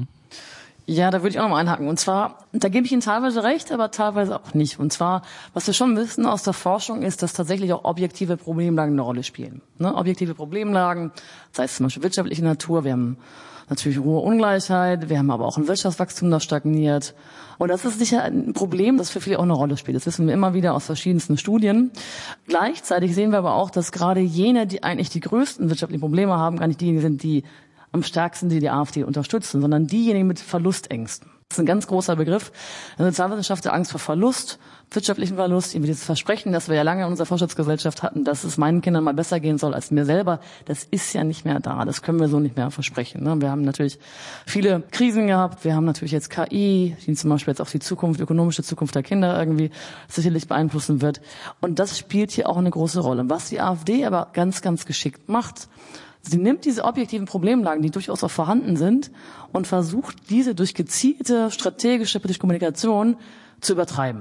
Ja, da würde ich auch noch mal einhaken. Und zwar, da gebe ich Ihnen teilweise recht, aber teilweise auch nicht. Und zwar, was wir schon wissen aus der Forschung, ist, dass tatsächlich auch objektive Problemlagen eine Rolle spielen. Ne? Objektive Problemlagen, sei es zum Beispiel wirtschaftliche Natur, wir haben natürlich hohe Ungleichheit, wir haben aber auch ein Wirtschaftswachstum, das stagniert. Und das ist sicher ein Problem, das für viele auch eine Rolle spielt. Das wissen wir immer wieder aus verschiedensten Studien. Gleichzeitig sehen wir aber auch, dass gerade jene, die eigentlich die größten wirtschaftlichen Probleme haben, gar nicht diejenigen sind, die am stärksten, die die AfD unterstützen, sondern diejenigen mit Verlustängsten. Das ist ein ganz großer Begriff. In der Sozialwissenschaft Angst vor Verlust, wirtschaftlichen Verlust, irgendwie dieses Versprechen, das wir ja lange in unserer Fortschrittsgesellschaft hatten, dass es meinen Kindern mal besser gehen soll als mir selber, das ist ja nicht mehr da. Das können wir so nicht mehr versprechen. Ne? Wir haben natürlich viele Krisen gehabt. Wir haben natürlich jetzt K I, die zum Beispiel jetzt auch die Zukunft, die ökonomische Zukunft der Kinder irgendwie sicherlich beeinflussen wird. Und das spielt hier auch eine große Rolle. Was die AfD aber ganz, ganz geschickt macht, sie nimmt diese objektiven Problemlagen, die durchaus auch vorhanden sind, und versucht, diese durch gezielte strategische politische Kommunikation zu übertreiben.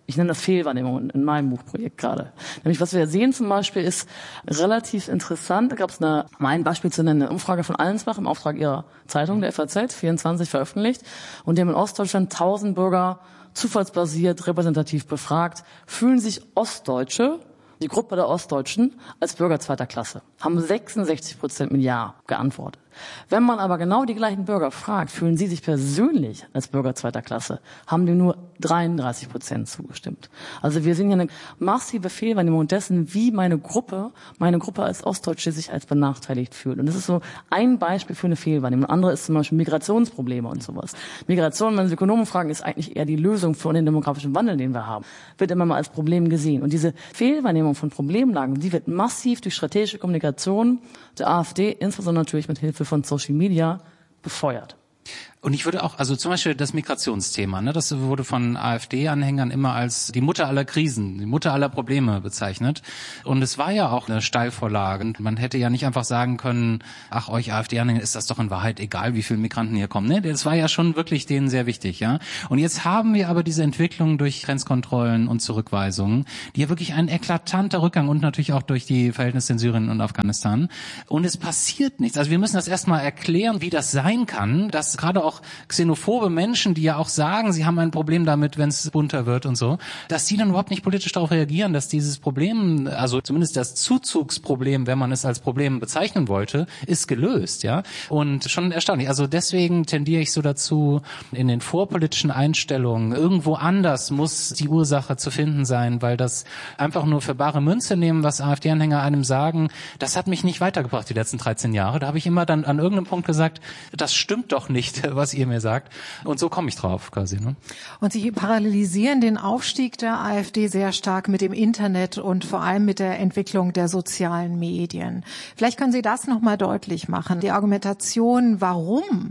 Ich nenne das Fehlwahrnehmung in meinem Buchprojekt gerade. Nämlich, was wir sehen zum Beispiel, ist relativ interessant. Da gab es eine, um ein Beispiel zu nennen, eine Umfrage von Allensbach im Auftrag ihrer Zeitung, der F A Z, vierundzwanzig veröffentlicht. Und die haben in Ostdeutschland tausend Bürger zufallsbasiert, repräsentativ befragt. Fühlen sich Ostdeutsche, die Gruppe der Ostdeutschen, als Bürger zweiter Klasse? Haben sechsundsechzig Prozent mit Ja geantwortet. Wenn man aber genau die gleichen Bürger fragt, fühlen sie sich persönlich als Bürger zweiter Klasse, haben die nur dreiunddreißig Prozent zugestimmt. Also wir sehen hier eine massive Fehlwahrnehmung dessen, wie meine Gruppe, meine Gruppe als Ostdeutsche sich als benachteiligt fühlt. Und das ist so ein Beispiel für eine Fehlwahrnehmung. Ein anderes ist zum Beispiel Migrationsprobleme und sowas. Migration, wenn Sie Ökonomen fragen, ist eigentlich eher die Lösung für den demografischen Wandel, den wir haben. Wird immer mal als Problem gesehen. Und diese Fehlwahrnehmung von Problemlagen, die wird massiv durch strategische Kommunikation der AfD, insbesondere natürlich mit Hilfe von Social Media, befeuert. Und ich würde auch, also zum Beispiel das Migrationsthema, ne, das wurde von AfD-Anhängern immer als die Mutter aller Krisen, die Mutter aller Probleme bezeichnet. Und es war ja auch eine Steilvorlage. Man hätte ja nicht einfach sagen können, ach, euch AfD-Anhänger ist das doch in Wahrheit egal, wie viele Migranten hier kommen. Ne, das war ja schon wirklich denen sehr wichtig, ja. Und jetzt haben wir aber diese Entwicklung durch Grenzkontrollen und Zurückweisungen, die ja wirklich ein eklatanter Rückgang und natürlich auch durch die Verhältnisse in Syrien und Afghanistan. Und es passiert nichts. Also wir müssen das erstmal erklären, wie das sein kann, dass gerade auch xenophobe Menschen, die ja auch sagen, sie haben ein Problem damit, wenn es bunter wird und so, dass die dann überhaupt nicht politisch darauf reagieren, dass dieses Problem, also zumindest das Zuzugsproblem, wenn man es als Problem bezeichnen wollte, ist gelöst, ja. Und schon erstaunlich. Also deswegen tendiere ich so dazu, in den vorpolitischen Einstellungen irgendwo anders muss die Ursache zu finden sein, weil das einfach nur für bare Münze nehmen, was AfD-Anhänger einem sagen, das hat mich nicht weitergebracht die letzten dreizehn Jahre. Da habe ich immer dann an irgendeinem Punkt gesagt, das stimmt doch nicht, was ihr mir sagt. Und so komme ich drauf quasi. Ne? Und Sie parallelisieren den Aufstieg der AfD sehr stark mit dem Internet und vor allem mit der Entwicklung der sozialen Medien. Vielleicht können Sie das nochmal deutlich machen. Die Argumentation, warum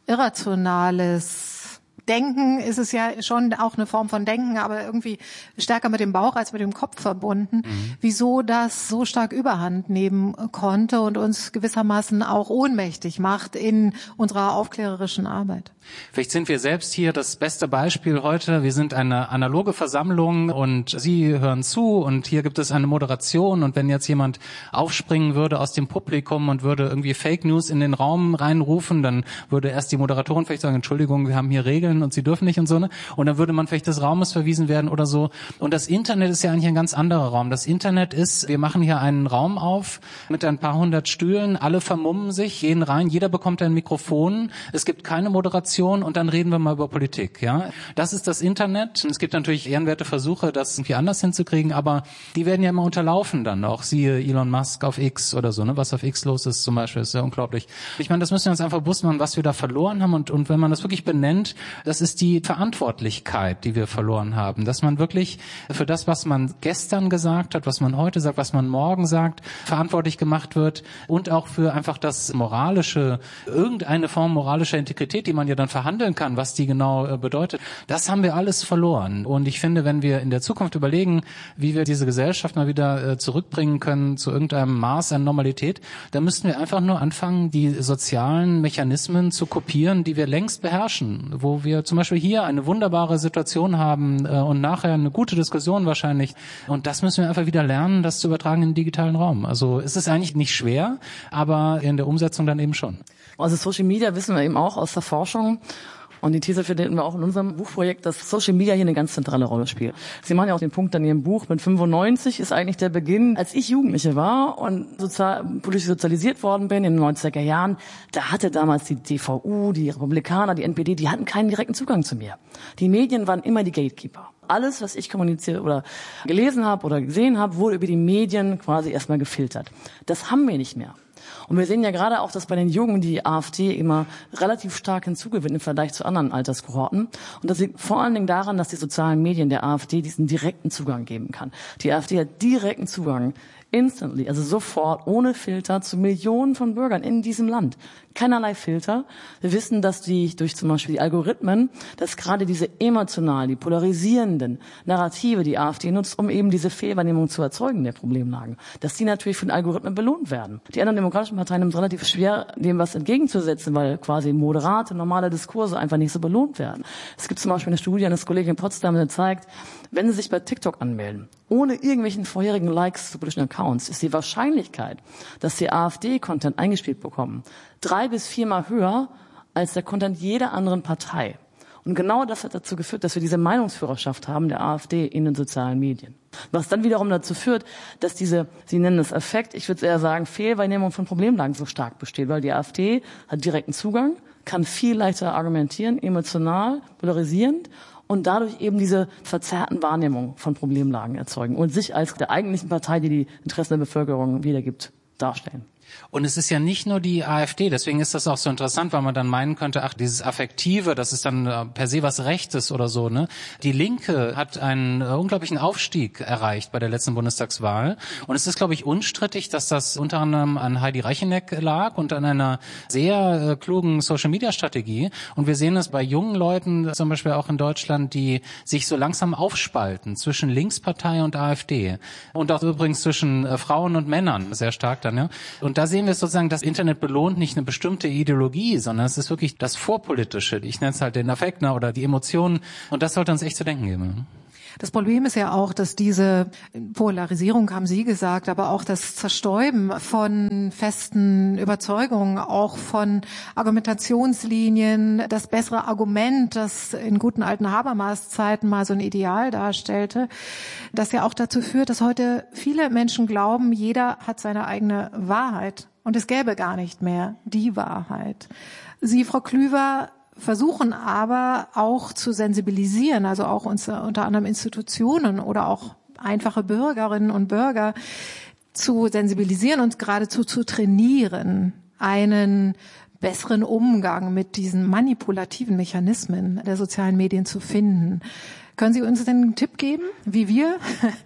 irrationales Denken, ist es ja schon auch eine Form von Denken, aber irgendwie stärker mit dem Bauch als mit dem Kopf verbunden. Mhm. Wieso das so stark Überhand nehmen konnte und uns gewissermaßen auch ohnmächtig macht in unserer aufklärerischen Arbeit. Vielleicht sind wir selbst hier das beste Beispiel heute. Wir sind eine analoge Versammlung und Sie hören zu und hier gibt es eine Moderation und wenn jetzt jemand aufspringen würde aus dem Publikum und würde irgendwie Fake News in den Raum reinrufen, dann würde erst die Moderatorin vielleicht sagen, Entschuldigung, wir haben hier Regeln und Sie dürfen nicht und so, ne? Und dann würde man vielleicht des Raumes verwiesen werden oder so. Und das Internet ist ja eigentlich ein ganz anderer Raum. Das Internet ist, wir machen hier einen Raum auf mit ein paar hundert Stühlen, alle vermummen sich, gehen rein, jeder bekommt ein Mikrofon, es gibt keine Moderation und dann reden wir mal über Politik, ja. Das ist das Internet. Es gibt natürlich ehrenwerte Versuche, das irgendwie anders hinzukriegen, aber die werden ja immer unterlaufen dann auch. Siehe Elon Musk auf X oder so, ne? Was auf X los ist zum Beispiel, ist ja unglaublich. Ich meine, das müssen wir uns einfach bewusst machen, was wir da verloren haben und, und wenn man das wirklich benennt, das ist die Verantwortlichkeit, die wir verloren haben. Dass man wirklich für das, was man gestern gesagt hat, was man heute sagt, was man morgen sagt, verantwortlich gemacht wird und auch für einfach das moralische, irgendeine Form moralischer Integrität, die man ja dann verhandeln kann, was die genau bedeutet. Das haben wir alles verloren. Und ich finde, wenn wir in der Zukunft überlegen, wie wir diese Gesellschaft mal wieder zurückbringen können zu irgendeinem Maß an Normalität, dann müssten wir einfach nur anfangen, die sozialen Mechanismen zu kopieren, die wir längst beherrschen, wo wir zum Beispiel hier eine wunderbare Situation haben äh, und nachher eine gute Diskussion wahrscheinlich. Und das müssen wir einfach wieder lernen, das zu übertragen in den digitalen Raum. Also es ist eigentlich nicht schwer, aber in der Umsetzung dann eben schon. Also Social Media wissen wir eben auch aus der Forschung. Und die These finden wir auch in unserem Buchprojekt, dass Social Media hier eine ganz zentrale Rolle spielt. Sie machen ja auch den Punkt in Ihrem Buch, mit fünfundneunzig ist eigentlich der Beginn, als ich Jugendliche war und sozial, politisch sozialisiert worden bin in den neunziger Jahren, da hatte damals die D V U, die Republikaner, die N P D, die hatten keinen direkten Zugang zu mir. Die Medien waren immer die Gatekeeper. Alles, was ich kommuniziert oder gelesen habe oder gesehen habe, wurde über die Medien quasi erstmal gefiltert. Das haben wir nicht mehr. Und wir sehen ja gerade auch, dass bei den Jungen die AfD immer relativ stark hinzugewinnt im Vergleich zu anderen Alterskohorten. Und das liegt vor allen Dingen daran, dass die sozialen Medien der AfD diesen direkten Zugang geben kann. Die AfD hat direkten Zugang instantly, also sofort, ohne Filter, zu Millionen von Bürgern in diesem Land. Keinerlei Filter. Wir wissen, dass die durch zum Beispiel die Algorithmen, dass gerade diese emotionalen, die polarisierenden Narrative die AfD nutzt, um eben diese Fehlwahrnehmung zu erzeugen der Problemlagen, dass die natürlich von Algorithmen belohnt werden. Die anderen demokratischen Parteien haben es relativ schwer, dem was entgegenzusetzen, weil quasi moderate, normale Diskurse einfach nicht so belohnt werden. Es gibt zum Beispiel eine Studie eines Kollegen in Potsdam, der zeigt, wenn Sie sich bei TikTok anmelden, ohne irgendwelchen vorherigen Likes zu politischen Accounts, ist die Wahrscheinlichkeit, dass Sie AfD-Content eingespielt bekommen, drei bis viermal höher als der Content jeder anderen Partei. Und genau das hat dazu geführt, dass wir diese Meinungsführerschaft haben der AfD in den sozialen Medien. Was dann wiederum dazu führt, dass diese, Sie nennen es Effekt, ich würde eher sagen, Fehlwahrnehmung von Problemlagen so stark besteht, weil die AfD hat direkten Zugang, kann viel leichter argumentieren, emotional, polarisierend und dadurch eben diese verzerrten Wahrnehmungen von Problemlagen erzeugen und sich als der eigentlichen Partei, die die Interessen der Bevölkerung wiedergibt, darstellen. Und es ist ja nicht nur die AfD, deswegen ist das auch so interessant, weil man dann meinen könnte, ach, dieses Affektive, das ist dann äh, per se was Rechtes oder so, ne? Die Linke hat einen äh, unglaublichen Aufstieg erreicht bei der letzten Bundestagswahl. Und es ist, glaube ich, unstrittig, dass das unter anderem an Heidi Reicheneck lag und an einer sehr äh, klugen Social-Media-Strategie. Und wir sehen das bei jungen Leuten, zum Beispiel auch in Deutschland, die sich so langsam aufspalten zwischen Linkspartei und AfD. Und auch übrigens zwischen äh, Frauen und Männern, sehr stark dann, ja. Und da sehen wir sozusagen, das Internet belohnt nicht eine bestimmte Ideologie, sondern es ist wirklich das Vorpolitische. Ich nenne es halt den Affekt, ne, oder die Emotionen. Und das sollte uns echt zu denken geben. Das Problem ist ja auch, dass diese Polarisierung, haben Sie gesagt, aber auch das Zerstäuben von festen Überzeugungen, auch von Argumentationslinien, das bessere Argument, das in guten alten Habermas-Zeiten mal so ein Ideal darstellte, das ja auch dazu führt, dass heute viele Menschen glauben, jeder hat seine eigene Wahrheit und es gäbe gar nicht mehr die Wahrheit. Sie, Frau Klüver, versuchen aber auch zu sensibilisieren, also auch unter, unter anderem Institutionen oder auch einfache Bürgerinnen und Bürger zu sensibilisieren und geradezu zu trainieren, einen besseren Umgang mit diesen manipulativen Mechanismen der sozialen Medien zu finden. Können Sie uns denn einen Tipp geben, wie wir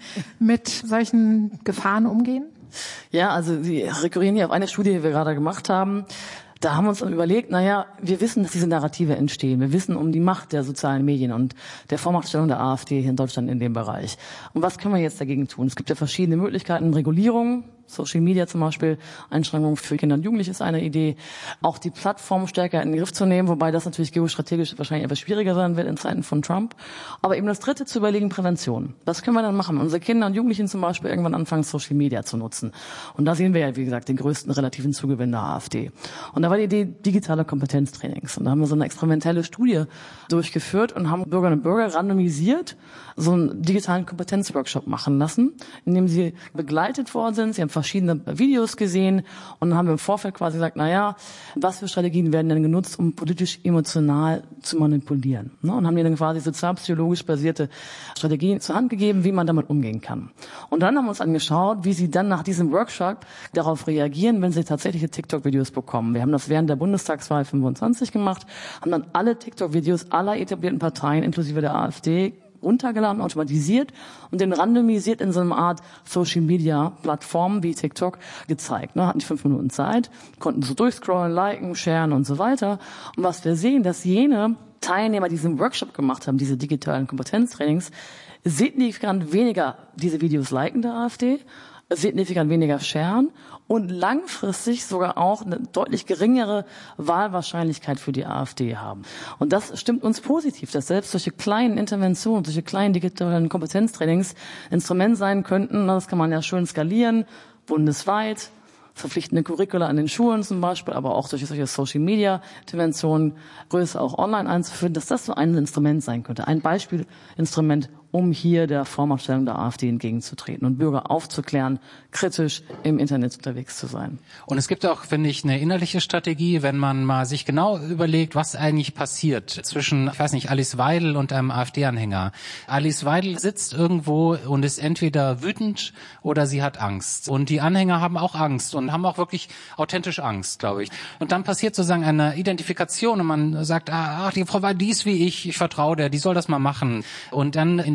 mit solchen Gefahren umgehen? Ja, also Sie rekurrieren hier auf eine Studie, die wir gerade gemacht haben. Da haben wir uns dann überlegt, naja, wir wissen, dass diese Narrative entstehen. Wir wissen um die Macht der sozialen Medien und der Vormachtstellung der AfD hier in Deutschland in dem Bereich. Und was können wir jetzt dagegen tun? Es gibt ja verschiedene Möglichkeiten, Regulierung, Social Media zum Beispiel, Einschränkungen für Kinder und Jugendliche ist eine Idee. Auch die Plattform stärker in den Griff zu nehmen, wobei das natürlich geostrategisch wahrscheinlich etwas schwieriger sein wird in Zeiten von Trump. Aber eben das Dritte zu überlegen, Prävention. Was können wir dann machen? Unsere Kinder und Jugendlichen zum Beispiel irgendwann anfangen, Social Media zu nutzen. Und da sehen wir ja, wie gesagt, den größten relativen Zugewinn der AfD. Und da war die Idee digitale Kompetenztrainings. Und da haben wir so eine experimentelle Studie durchgeführt und haben Bürgerinnen und Bürger randomisiert so einen digitalen Kompetenzworkshop machen lassen, in dem sie begleitet worden sind. Sie haben verschiedene Videos gesehen und haben im Vorfeld quasi gesagt, na ja, was für Strategien werden denn genutzt, um politisch emotional zu manipulieren? Und haben ihnen quasi sozialpsychologisch basierte Strategien zur Hand gegeben, wie man damit umgehen kann. Und dann haben wir uns angeschaut, wie sie dann nach diesem Workshop darauf reagieren, wenn sie tatsächliche TikTok-Videos bekommen. Wir haben das während der Bundestagswahl fünfundzwanzig gemacht, haben dann alle TikTok-Videos aller etablierten Parteien, inklusive der AfD, runtergeladen, automatisiert und den randomisiert in so einer Art Social-Media-Plattform wie TikTok gezeigt. Ne, hatten die fünf Minuten Zeit, konnten so durchscrollen, liken, sharen und so weiter. Und was wir sehen, dass jene Teilnehmer, die diesen Workshop gemacht haben, diese digitalen Kompetenztrainings, signifikant weniger diese Videos liken der AfD, signifikant weniger sharen und langfristig sogar auch eine deutlich geringere Wahlwahrscheinlichkeit für die AfD haben. Und das stimmt uns positiv, dass selbst solche kleinen Interventionen, solche kleinen digitalen Kompetenztrainings Instrument sein könnten. Das kann man ja schön skalieren, bundesweit, verpflichtende Curricula an den Schulen zum Beispiel, aber auch durch solche Social-Media-Interventionen, größer auch online einzuführen, dass das so ein Instrument sein könnte, ein Beispielinstrument, um hier der Vormachtstellung der AfD entgegenzutreten und Bürger aufzuklären, kritisch im Internet unterwegs zu sein. Und es gibt auch, finde ich, eine innerliche Strategie, wenn man mal sich genau überlegt, was eigentlich passiert zwischen, ich weiß nicht, Alice Weidel und einem AfD-Anhänger. Alice Weidel sitzt irgendwo und ist entweder wütend oder sie hat Angst. Und die Anhänger haben auch Angst und haben auch wirklich authentisch Angst, glaube ich. Und dann passiert sozusagen eine Identifikation und man sagt, ach, die Frau Weidel, die ist wie ich, ich vertraue der, die soll das mal machen. Und dann in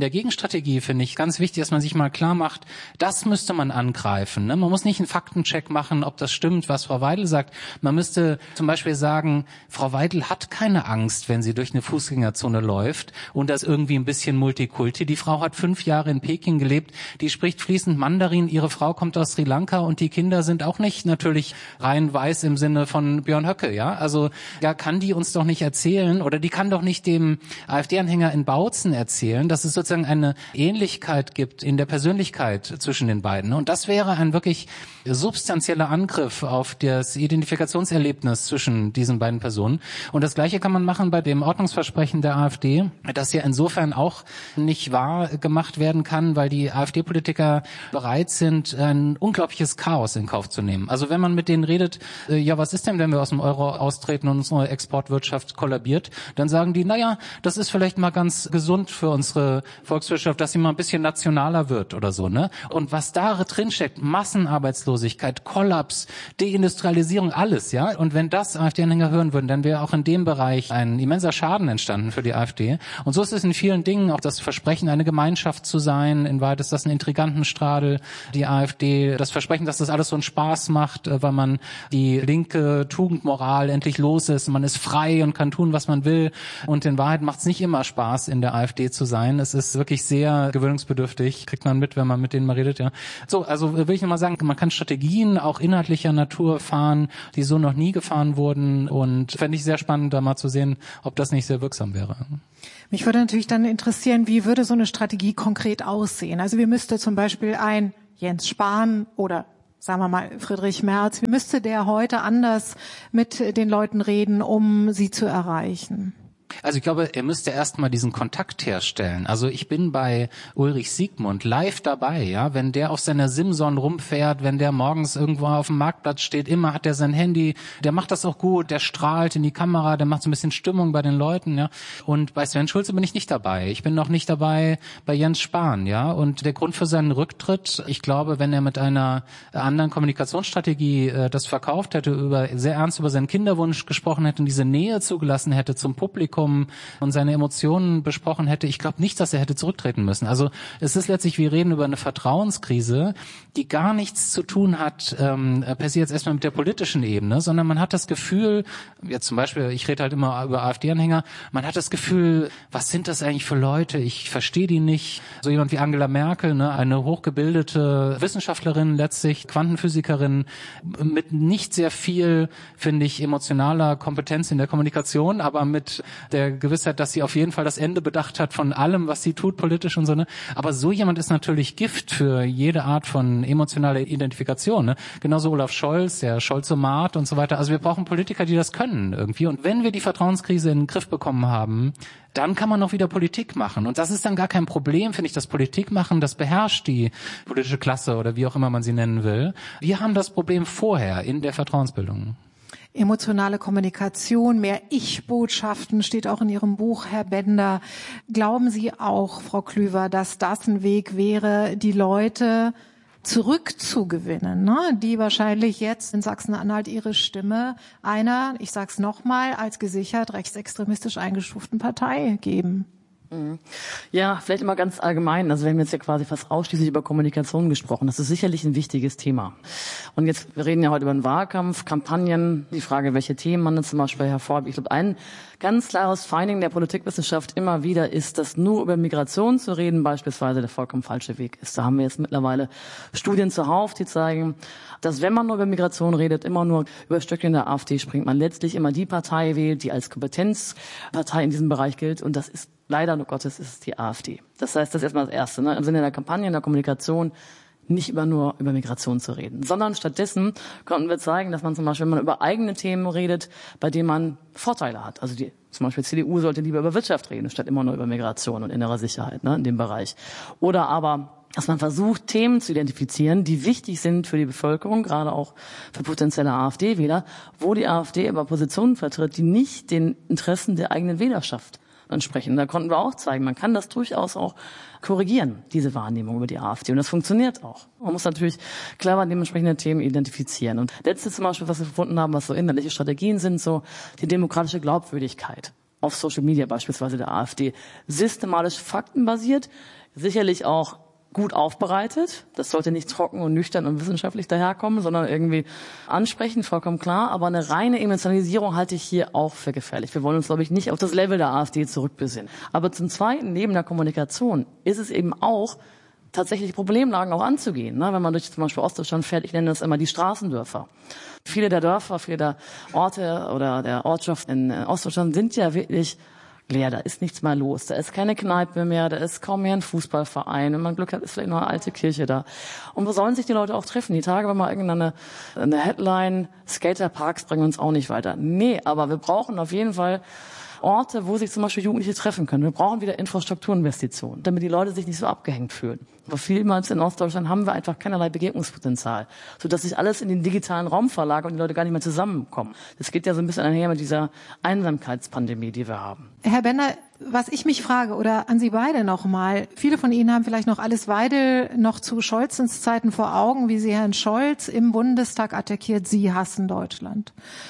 der Gegenstrategie finde ich ganz wichtig, dass man sich mal klar macht, das müsste man angreifen. Ne? Man muss nicht einen Faktencheck machen, ob das stimmt, was Frau Weidel sagt. Man müsste zum Beispiel sagen, Frau Weidel hat keine Angst, wenn sie durch eine Fußgängerzone läuft und das irgendwie ein bisschen Multikulti. Die Frau hat fünf Jahre in Peking gelebt, die spricht fließend Mandarin, ihre Frau kommt aus Sri Lanka und die Kinder sind auch nicht natürlich rein weiß im Sinne von Björn Höcke. Ja, also da kann die uns doch nicht erzählen oder die kann doch nicht dem AfD-Anhänger in Bautzen erzählen, dass es sozusagen eine Ähnlichkeit gibt in der Persönlichkeit zwischen den beiden. Und das wäre ein wirklich substanzieller Angriff auf das Identifikationserlebnis zwischen diesen beiden Personen. Und das Gleiche kann man machen bei dem Ordnungsversprechen der AfD, das ja insofern auch nicht wahr gemacht werden kann, weil die AfD-Politiker bereit sind, ein unglaubliches Chaos in Kauf zu nehmen. Also wenn man mit denen redet, äh, ja, was ist denn, wenn wir aus dem Euro austreten und unsere Exportwirtschaft kollabiert, dann sagen die, naja, das ist vielleicht mal ganz gesund für unsere Volkswirtschaft, dass sie mal ein bisschen nationaler wird oder so, ne? Und was da drin steckt, Massenarbeitslosigkeit, Kollaps, Deindustrialisierung, alles, ja? Und wenn das AfD-Anhänger hören würden, dann wäre auch in dem Bereich ein immenser Schaden entstanden für die AfD. Und so ist es in vielen Dingen, auch das Versprechen, eine Gemeinschaft zu sein, in Wahrheit ist das ein Intrigantenstrahel, die AfD, das Versprechen, dass das alles so einen Spaß macht, weil man die linke Tugendmoral endlich los ist, man ist frei und kann tun, was man will. Und in Wahrheit macht es nicht immer Spaß, in der AfD zu sein. Es ist wirklich sehr gewöhnungsbedürftig, kriegt man mit, wenn man mit denen mal redet. Ja. So, also will ich nur mal sagen, man kann Strategien auch inhaltlicher Natur fahren, die so noch nie gefahren wurden. Und fände ich sehr spannend, da mal zu sehen, ob das nicht sehr wirksam wäre. Mich würde natürlich dann interessieren, wie würde so eine Strategie konkret aussehen? Also wie müsste zum Beispiel ein Jens Spahn oder sagen wir mal Friedrich Merz, wie müsste der heute anders mit den Leuten reden, um sie zu erreichen? Also ich glaube, er müsste erst mal diesen Kontakt herstellen. Also ich bin bei Ulrich Siegmund live dabei, ja, wenn der auf seiner Simson rumfährt, wenn der morgens irgendwo auf dem Marktplatz steht, immer hat er sein Handy, der macht das auch gut, der strahlt in die Kamera, der macht so ein bisschen Stimmung bei den Leuten, ja. Und bei Sven Schulze bin ich nicht dabei. Ich bin noch nicht dabei bei Jens Spahn, ja. Und der Grund für seinen Rücktritt, ich glaube, wenn er mit einer anderen Kommunikationsstrategie äh, das verkauft hätte, über sehr ernst über seinen Kinderwunsch gesprochen hätte und diese Nähe zugelassen hätte zum Publikum und seine Emotionen besprochen hätte, ich glaube nicht, dass er hätte zurücktreten müssen. Also es ist letztlich, wir reden über eine Vertrauenskrise, die gar nichts zu tun hat, ähm, per se jetzt erstmal mit der politischen Ebene, sondern man hat das Gefühl, jetzt zum Beispiel, ich rede halt immer über AfD-Anhänger, man hat das Gefühl, was sind das eigentlich für Leute? Ich verstehe die nicht. So jemand wie Angela Merkel, ne, eine hochgebildete Wissenschaftlerin, letztlich Quantenphysikerin, mit nicht sehr viel, finde ich, emotionaler Kompetenz in der Kommunikation, aber mit der Gewissheit, dass sie auf jeden Fall das Ende bedacht hat von allem, was sie tut, politisch und so, ne? Aber so jemand ist natürlich Gift für jede Art von emotionaler Identifikation, ne? Genauso Olaf Scholz, der Scholzomat und so weiter. Also wir brauchen Politiker, die das können irgendwie. Und wenn wir die Vertrauenskrise in den Griff bekommen haben, dann kann man noch wieder Politik machen. Und das ist dann gar kein Problem, finde ich, das Politik machen, das beherrscht die politische Klasse oder wie auch immer man sie nennen will. Wir haben das Problem vorher in der Vertrauensbildung. Emotionale Kommunikation, mehr Ich-Botschaften steht auch in Ihrem Buch, Herr Bender. Glauben Sie auch, Frau Klüver, dass das ein Weg wäre, die Leute zurückzugewinnen, ne? Die wahrscheinlich jetzt in Sachsen-Anhalt ihre Stimme einer, ich sag's nochmal, als gesichert rechtsextremistisch eingestuften Partei geben? Ja, vielleicht immer ganz allgemein. Also wir haben jetzt ja quasi fast ausschließlich über Kommunikation gesprochen. Das ist sicherlich ein wichtiges Thema. Und jetzt, wir reden ja heute über den Wahlkampf, Kampagnen, die Frage, welche Themen man zum Beispiel hervorhebt. Ich glaube, ein ganz klares Finding der Politikwissenschaft immer wieder ist, dass nur über Migration zu reden beispielsweise der vollkommen falsche Weg ist. Da haben wir jetzt mittlerweile Studien zuhauf, die zeigen, dass wenn man nur über Migration redet, immer nur über Stöckchen der AfD springt, man letztlich immer die Partei wählt, die als Kompetenzpartei in diesem Bereich gilt. Und das ist leider, nur Gottes, ist es die AfD. Das heißt, das ist erstmal das Erste, ne? Im Sinne der Kampagne, in der Kommunikation, nicht über nur über Migration zu reden, sondern stattdessen konnten wir zeigen, dass man zum Beispiel, wenn man über eigene Themen redet, bei denen man Vorteile hat. Also die, zum Beispiel C D U sollte lieber über Wirtschaft reden, statt immer nur über Migration und innere Sicherheit, ne, in dem Bereich. Oder aber, dass man versucht, Themen zu identifizieren, die wichtig sind für die Bevölkerung, gerade auch für potenzielle AfD-Wähler, wo die AfD aber Positionen vertritt, die nicht den Interessen der eigenen Wählerschaft entsprechen. Da konnten wir auch zeigen, man kann das durchaus auch korrigieren, diese Wahrnehmung über die AfD. Und das funktioniert auch. Man muss natürlich clever dementsprechende Themen identifizieren. Und letztes zum Beispiel, was wir gefunden haben, was so inhaltliche Strategien sind, so die demokratische Glaubwürdigkeit. auf Social Media beispielsweise der AfD. Systematisch faktenbasiert, sicherlich auch gut aufbereitet. Das sollte nicht trocken und nüchtern und wissenschaftlich daherkommen, sondern irgendwie ansprechend, vollkommen klar. Aber eine reine Emotionalisierung halte ich hier auch für gefährlich. Wir wollen uns, glaube ich, nicht auf das Level der AfD zurückbesinnen. Aber zum Zweiten, neben der Kommunikation, ist es eben auch tatsächlich Problemlagen auch anzugehen. Ne? Wenn man durch zum Beispiel Ostdeutschland fährt, ich nenne das immer die Straßendörfer. Viele der Dörfer, viele der Orte oder der Ortschaften in Ostdeutschland sind ja wirklich leer, da ist nichts mehr los, da ist keine Kneipe mehr, da ist kaum mehr ein Fußballverein, wenn man Glück hat, ist vielleicht noch eine alte Kirche da. Und wo sollen sich die Leute auch treffen? Die Tage, wenn mal irgendeine eine Headline, Skaterparks bringen uns auch nicht weiter. Nee, aber wir brauchen auf jeden Fall Orte, wo sich zum Beispiel Jugendliche treffen können. Wir brauchen wieder Infrastrukturinvestitionen, damit die Leute sich nicht so abgehängt fühlen. Aber vielmals in Ostdeutschland haben wir einfach keinerlei Begegnungspotenzial, sodass sich alles in den digitalen Raum verlagert und die Leute gar nicht mehr zusammenkommen. Das geht ja so ein bisschen einher mit dieser Einsamkeitspandemie, die wir haben. Herr Bender, was ich mich frage, oder an Sie beide nochmal, viele von Ihnen haben vielleicht noch Alice Weidel noch zu Scholzens Zeiten vor Augen, wie sie Herrn Scholz im Bundestag attackiert, Sie hassen Deutschland.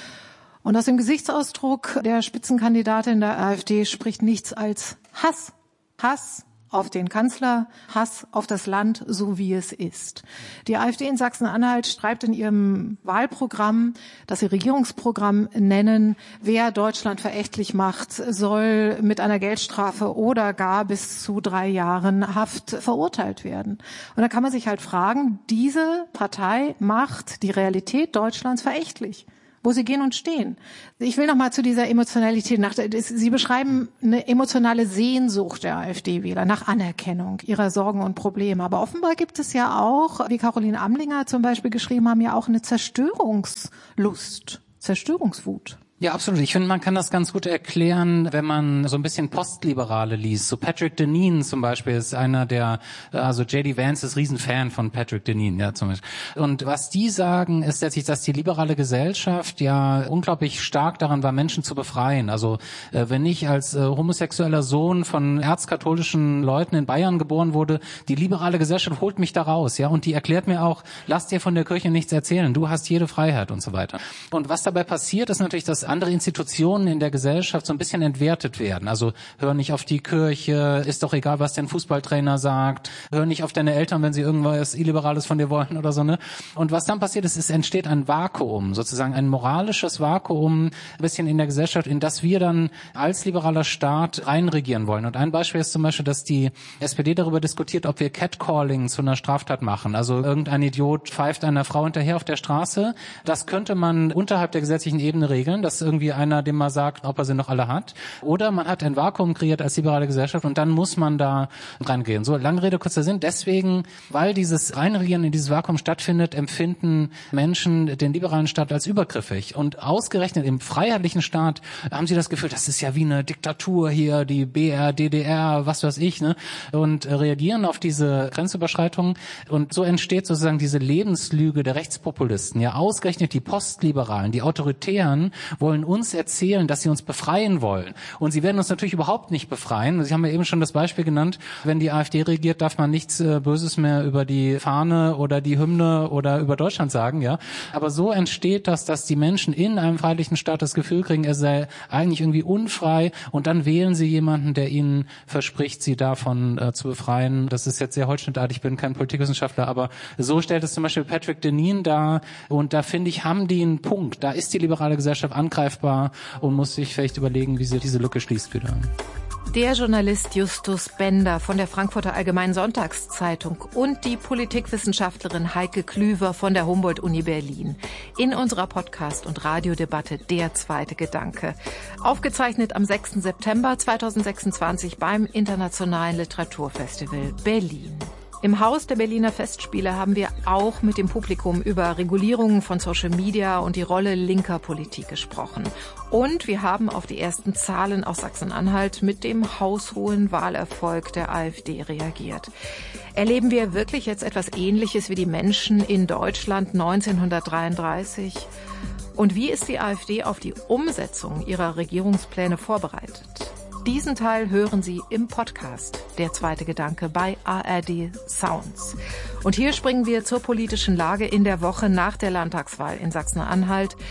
Und aus dem Gesichtsausdruck der Spitzenkandidatin der AfD spricht nichts als Hass. Hass auf den Kanzler, Hass auf das Land, so wie es ist. Die AfD in Sachsen-Anhalt schreibt in ihrem Wahlprogramm, das sie Regierungsprogramm nennen, wer Deutschland verächtlich macht, soll mit einer Geldstrafe oder gar bis zu drei Jahren Haft verurteilt werden. Und da kann man sich halt fragen, diese Partei macht die Realität Deutschlands verächtlich, wo sie gehen und stehen. Ich will noch mal zu dieser Emotionalität nach. Sie beschreiben eine emotionale Sehnsucht der AfD-Wähler nach Anerkennung ihrer Sorgen und Probleme. Aber offenbar gibt es ja auch, wie Caroline Amlinger zum Beispiel geschrieben haben, ja auch eine Zerstörungslust, Zerstörungswut. Ja, absolut. Ich finde, man kann das ganz gut erklären, wenn man so ein bisschen Postliberale liest. So Patrick Deneen zum Beispiel ist einer der, also J D Vance ist Riesenfan von Patrick Deneen, ja, zum Beispiel. Und was die sagen, ist letztlich, dass die liberale Gesellschaft ja unglaublich stark daran war, Menschen zu befreien. Also, äh, wenn ich als äh, homosexueller Sohn von erzkatholischen Leuten in Bayern geboren wurde, die liberale Gesellschaft holt mich da raus, ja, und die erklärt mir auch, lass dir von der Kirche nichts erzählen, du hast jede Freiheit und so weiter. Und was dabei passiert, ist natürlich, dass andere Institutionen in der Gesellschaft so ein bisschen entwertet werden. Also hör nicht auf die Kirche, ist doch egal, was dein Fußballtrainer sagt, hör nicht auf deine Eltern, wenn sie irgendwas Illiberales von dir wollen oder so, ne? Und was dann passiert ist, es entsteht ein Vakuum, sozusagen ein moralisches Vakuum, ein bisschen in der Gesellschaft, in das wir dann als liberaler Staat reinregieren wollen. Und ein Beispiel ist zum Beispiel, dass die S P D darüber diskutiert, ob wir Catcalling zu einer Straftat machen. Also irgendein Idiot pfeift einer Frau hinterher auf der Straße. Das könnte man unterhalb der gesetzlichen Ebene regeln, dass irgendwie einer dem mal sagt, ob er sie noch alle hat. Oder man hat ein Vakuum kreiert als liberale Gesellschaft und dann muss man da reingehen. So, lange Rede, kurzer Sinn. Deswegen, weil dieses Reinregieren in dieses Vakuum stattfindet, empfinden Menschen den liberalen Staat als übergriffig. Und ausgerechnet im freiheitlichen Staat haben sie das Gefühl, das ist ja wie eine Diktatur hier, die B R, D D R, was weiß ich, ne? Und reagieren auf diese Grenzüberschreitungen. Und so entsteht sozusagen diese Lebenslüge der Rechtspopulisten. Ja, ausgerechnet die Postliberalen, die Autoritären, wollen uns erzählen, dass sie uns befreien wollen. Und sie werden uns natürlich überhaupt nicht befreien. Sie haben ja eben schon das Beispiel genannt, wenn die AfD regiert, darf man nichts äh, Böses mehr über die Fahne oder die Hymne oder über Deutschland sagen, ja. Aber so entsteht das, dass die Menschen in einem freiheitlichen Staat das Gefühl kriegen, er sei eigentlich irgendwie unfrei und dann wählen sie jemanden, der ihnen verspricht, sie davon äh, zu befreien. Das ist jetzt sehr holzschnittartig, ich bin kein Politikwissenschaftler, aber so stellt es zum Beispiel Patrick Deneen dar und da finde ich, haben die einen Punkt. Da ist die liberale Gesellschaft angreifbar und muss sich vielleicht überlegen, wie sie diese Lücke schließt wieder. Der Journalist Justus Bender von der Frankfurter Allgemeinen Sonntagszeitung und die Politikwissenschaftlerin Heike Klüver von der Humboldt-Uni Berlin. In unserer Podcast- und Radiodebatte Der zweite Gedanke. Aufgezeichnet am sechsten September zweitausendsechsundzwanzig beim Internationalen Literaturfestival Berlin. Im Haus der Berliner Festspiele haben wir auch mit dem Publikum über Regulierungen von Social Media und die Rolle linker Politik gesprochen. Und wir haben auf die ersten Zahlen aus Sachsen-Anhalt mit dem haushohen Wahlerfolg der AfD reagiert. Erleben wir wirklich jetzt etwas Ähnliches wie die Menschen in Deutschland neunzehnhundertdreiunddreißig? Und wie ist die AfD auf die Umsetzung ihrer Regierungspläne vorbereitet? Diesen Teil hören Sie im Podcast Der zweite Gedanke bei A R D Sounds. Und hier springen wir zur politischen Lage in der Woche nach der Landtagswahl in Sachsen-Anhalt.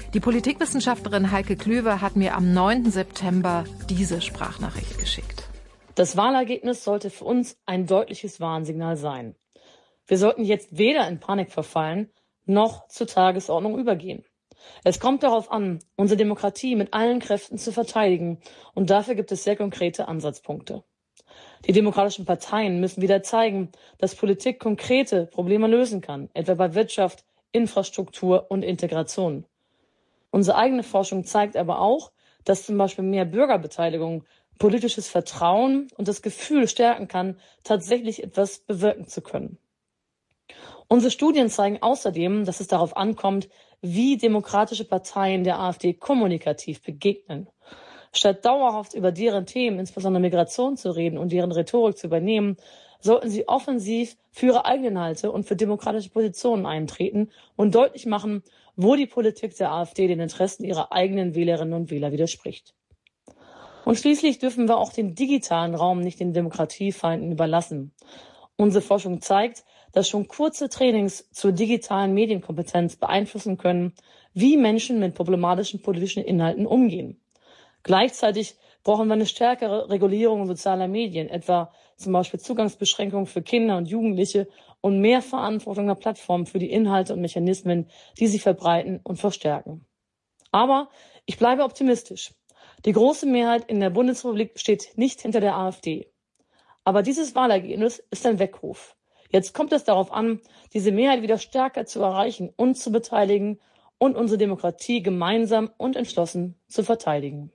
Die Politikwissenschaftlerin Heike Klüver hat mir am neunten September diese Sprachnachricht geschickt. Das Wahlergebnis sollte für uns ein deutliches Warnsignal sein. Wir sollten jetzt weder in Panik verfallen, noch zur Tagesordnung übergehen. Es kommt darauf an, unsere Demokratie mit allen Kräften zu verteidigen, und dafür gibt es sehr konkrete Ansatzpunkte. Die demokratischen Parteien müssen wieder zeigen, dass Politik konkrete Probleme lösen kann, etwa bei Wirtschaft, Infrastruktur und Integration. Unsere eigene Forschung zeigt aber auch, dass zum Beispiel mehr Bürgerbeteiligung politisches Vertrauen und das Gefühl stärken kann, tatsächlich etwas bewirken zu können. Unsere Studien zeigen außerdem, dass es darauf ankommt, wie demokratische Parteien der AfD kommunikativ begegnen. Statt dauerhaft über deren Themen, insbesondere Migration, zu reden und deren Rhetorik zu übernehmen, sollten sie offensiv für ihre eigenen Inhalte und für demokratische Positionen eintreten und deutlich machen, wo die Politik der AfD den Interessen ihrer eigenen Wählerinnen und Wähler widerspricht. Und schließlich dürfen wir auch den digitalen Raum nicht den Demokratiefeinden überlassen. Unsere Forschung zeigt, dass schon kurze Trainings zur digitalen Medienkompetenz beeinflussen können, wie Menschen mit problematischen politischen Inhalten umgehen. Gleichzeitig brauchen wir eine stärkere Regulierung sozialer Medien, etwa zum Beispiel Zugangsbeschränkungen für Kinder und Jugendliche und mehr Verantwortung der Plattformen für die Inhalte und Mechanismen, die sie verbreiten und verstärken. Aber ich bleibe optimistisch. Die große Mehrheit in der Bundesrepublik steht nicht hinter der AfD. Aber dieses Wahlergebnis ist ein Weckruf. Jetzt kommt es darauf an, diese Mehrheit wieder stärker zu erreichen und zu beteiligen und unsere Demokratie gemeinsam und entschlossen zu verteidigen.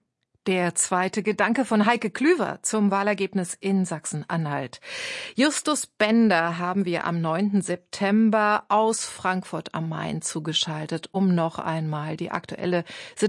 Der zweite Gedanke von Heike Klüver zum Wahlergebnis in Sachsen-Anhalt. Justus Bender haben wir am neunten September aus Frankfurt am Main zugeschaltet, um noch einmal die aktuelle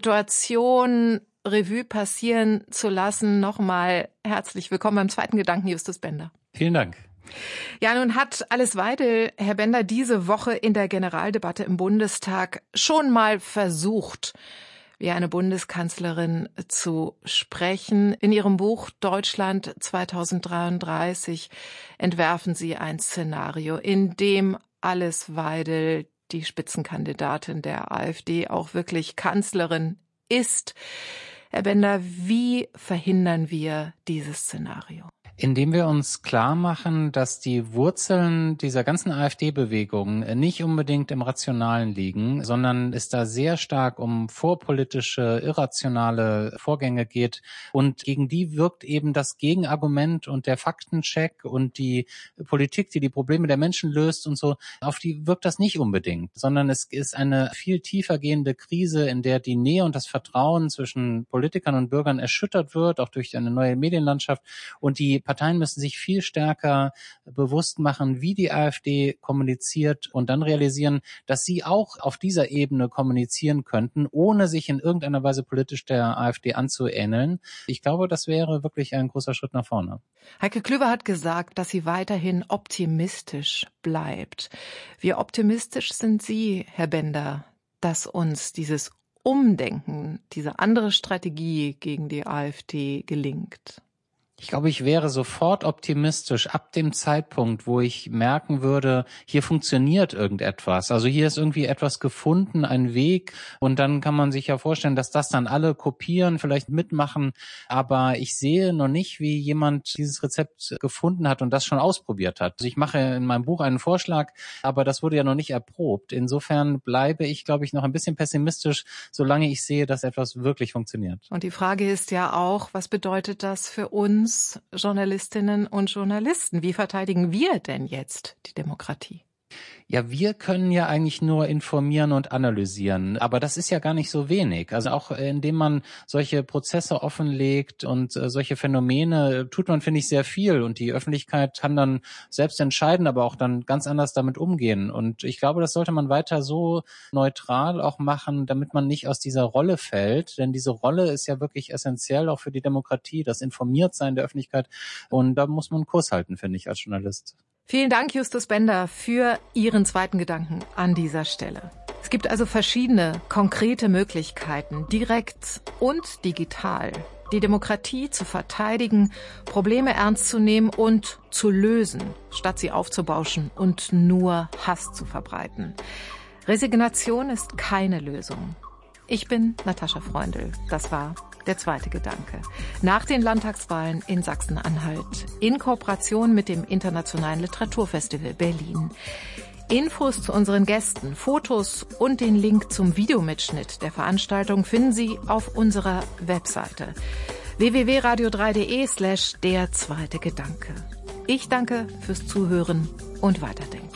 Situation Revue passieren zu lassen. Nochmal herzlich willkommen beim zweiten Gedanken, Justus Bender. Vielen Dank. Ja, nun hat Alice Weidel, Herr Bender, diese Woche in der Generaldebatte im Bundestag schon mal versucht, wie eine Bundeskanzlerin zu sprechen. In ihrem Buch Deutschland zweitausenddreiunddreißig entwerfen sie ein Szenario, in dem Alice Weidel, die Spitzenkandidatin der AfD, auch wirklich Kanzlerin ist. Herr Bender, wie verhindern wir dieses Szenario? Indem wir uns klar machen, dass die Wurzeln dieser ganzen AfD-Bewegung nicht unbedingt im Rationalen liegen, sondern es da sehr stark um vorpolitische, irrationale Vorgänge geht. Und gegen die wirkt eben das Gegenargument und der Faktencheck und die Politik, die die Probleme der Menschen löst und so, auf die wirkt das nicht unbedingt, sondern es ist eine viel tiefer gehende Krise, in der die Nähe und das Vertrauen zwischen Politikern und Bürgern erschüttert wird, auch durch eine neue Medienlandschaft, und die Parteien müssen sich viel stärker bewusst machen, wie die AfD kommuniziert, und dann realisieren, dass sie auch auf dieser Ebene kommunizieren könnten, ohne sich in irgendeiner Weise politisch der AfD anzuähneln. Ich glaube, das wäre wirklich ein großer Schritt nach vorne. Heike Klüver hat gesagt, dass sie weiterhin optimistisch bleibt. Wie optimistisch sind Sie, Herr Bender, dass uns dieses Umdenken, diese andere Strategie gegen die AfD gelingt? Ich glaube, ich wäre sofort optimistisch ab dem Zeitpunkt, wo ich merken würde, hier funktioniert irgendetwas. Also hier ist irgendwie etwas gefunden, ein Weg, und dann kann man sich ja vorstellen, dass das dann alle kopieren, vielleicht mitmachen. Aber ich sehe noch nicht, wie jemand dieses Rezept gefunden hat und das schon ausprobiert hat. Also ich mache in meinem Buch einen Vorschlag, aber das wurde ja noch nicht erprobt. Insofern bleibe ich, glaube ich, noch ein bisschen pessimistisch, solange ich sehe, dass etwas wirklich funktioniert. Und die Frage ist ja auch, was bedeutet das für uns Journalistinnen und Journalisten? Wie verteidigen wir denn jetzt die Demokratie? Ja, wir können ja eigentlich nur informieren und analysieren, aber das ist ja gar nicht so wenig. Also auch indem man solche Prozesse offenlegt und äh, solche Phänomene, tut man, finde ich, sehr viel, und die Öffentlichkeit kann dann selbst entscheiden, aber auch dann ganz anders damit umgehen. Und ich glaube, das sollte man weiter so neutral auch machen, damit man nicht aus dieser Rolle fällt, denn diese Rolle ist ja wirklich essentiell auch für die Demokratie, das Informiertsein der Öffentlichkeit, und da muss man Kurs halten, finde ich, als Journalist. Vielen Dank, Justus Bender, für Ihren zweiten Gedanken an dieser Stelle. Es gibt also verschiedene konkrete Möglichkeiten, direkt und digital, die Demokratie zu verteidigen, Probleme ernst zu nehmen und zu lösen, statt sie aufzubauschen und nur Hass zu verbreiten. Resignation ist keine Lösung. Ich bin Natascha Freundl. Das war der zweite Gedanke. Nach den Landtagswahlen in Sachsen-Anhalt in Kooperation mit dem Internationalen Literaturfestival Berlin. Infos zu unseren Gästen, Fotos und den Link zum Videomitschnitt der Veranstaltung finden Sie auf unserer Webseite w w w punkt radio drei punkt de slash der zweite Gedanke. Ich danke fürs Zuhören und Weiterdenken.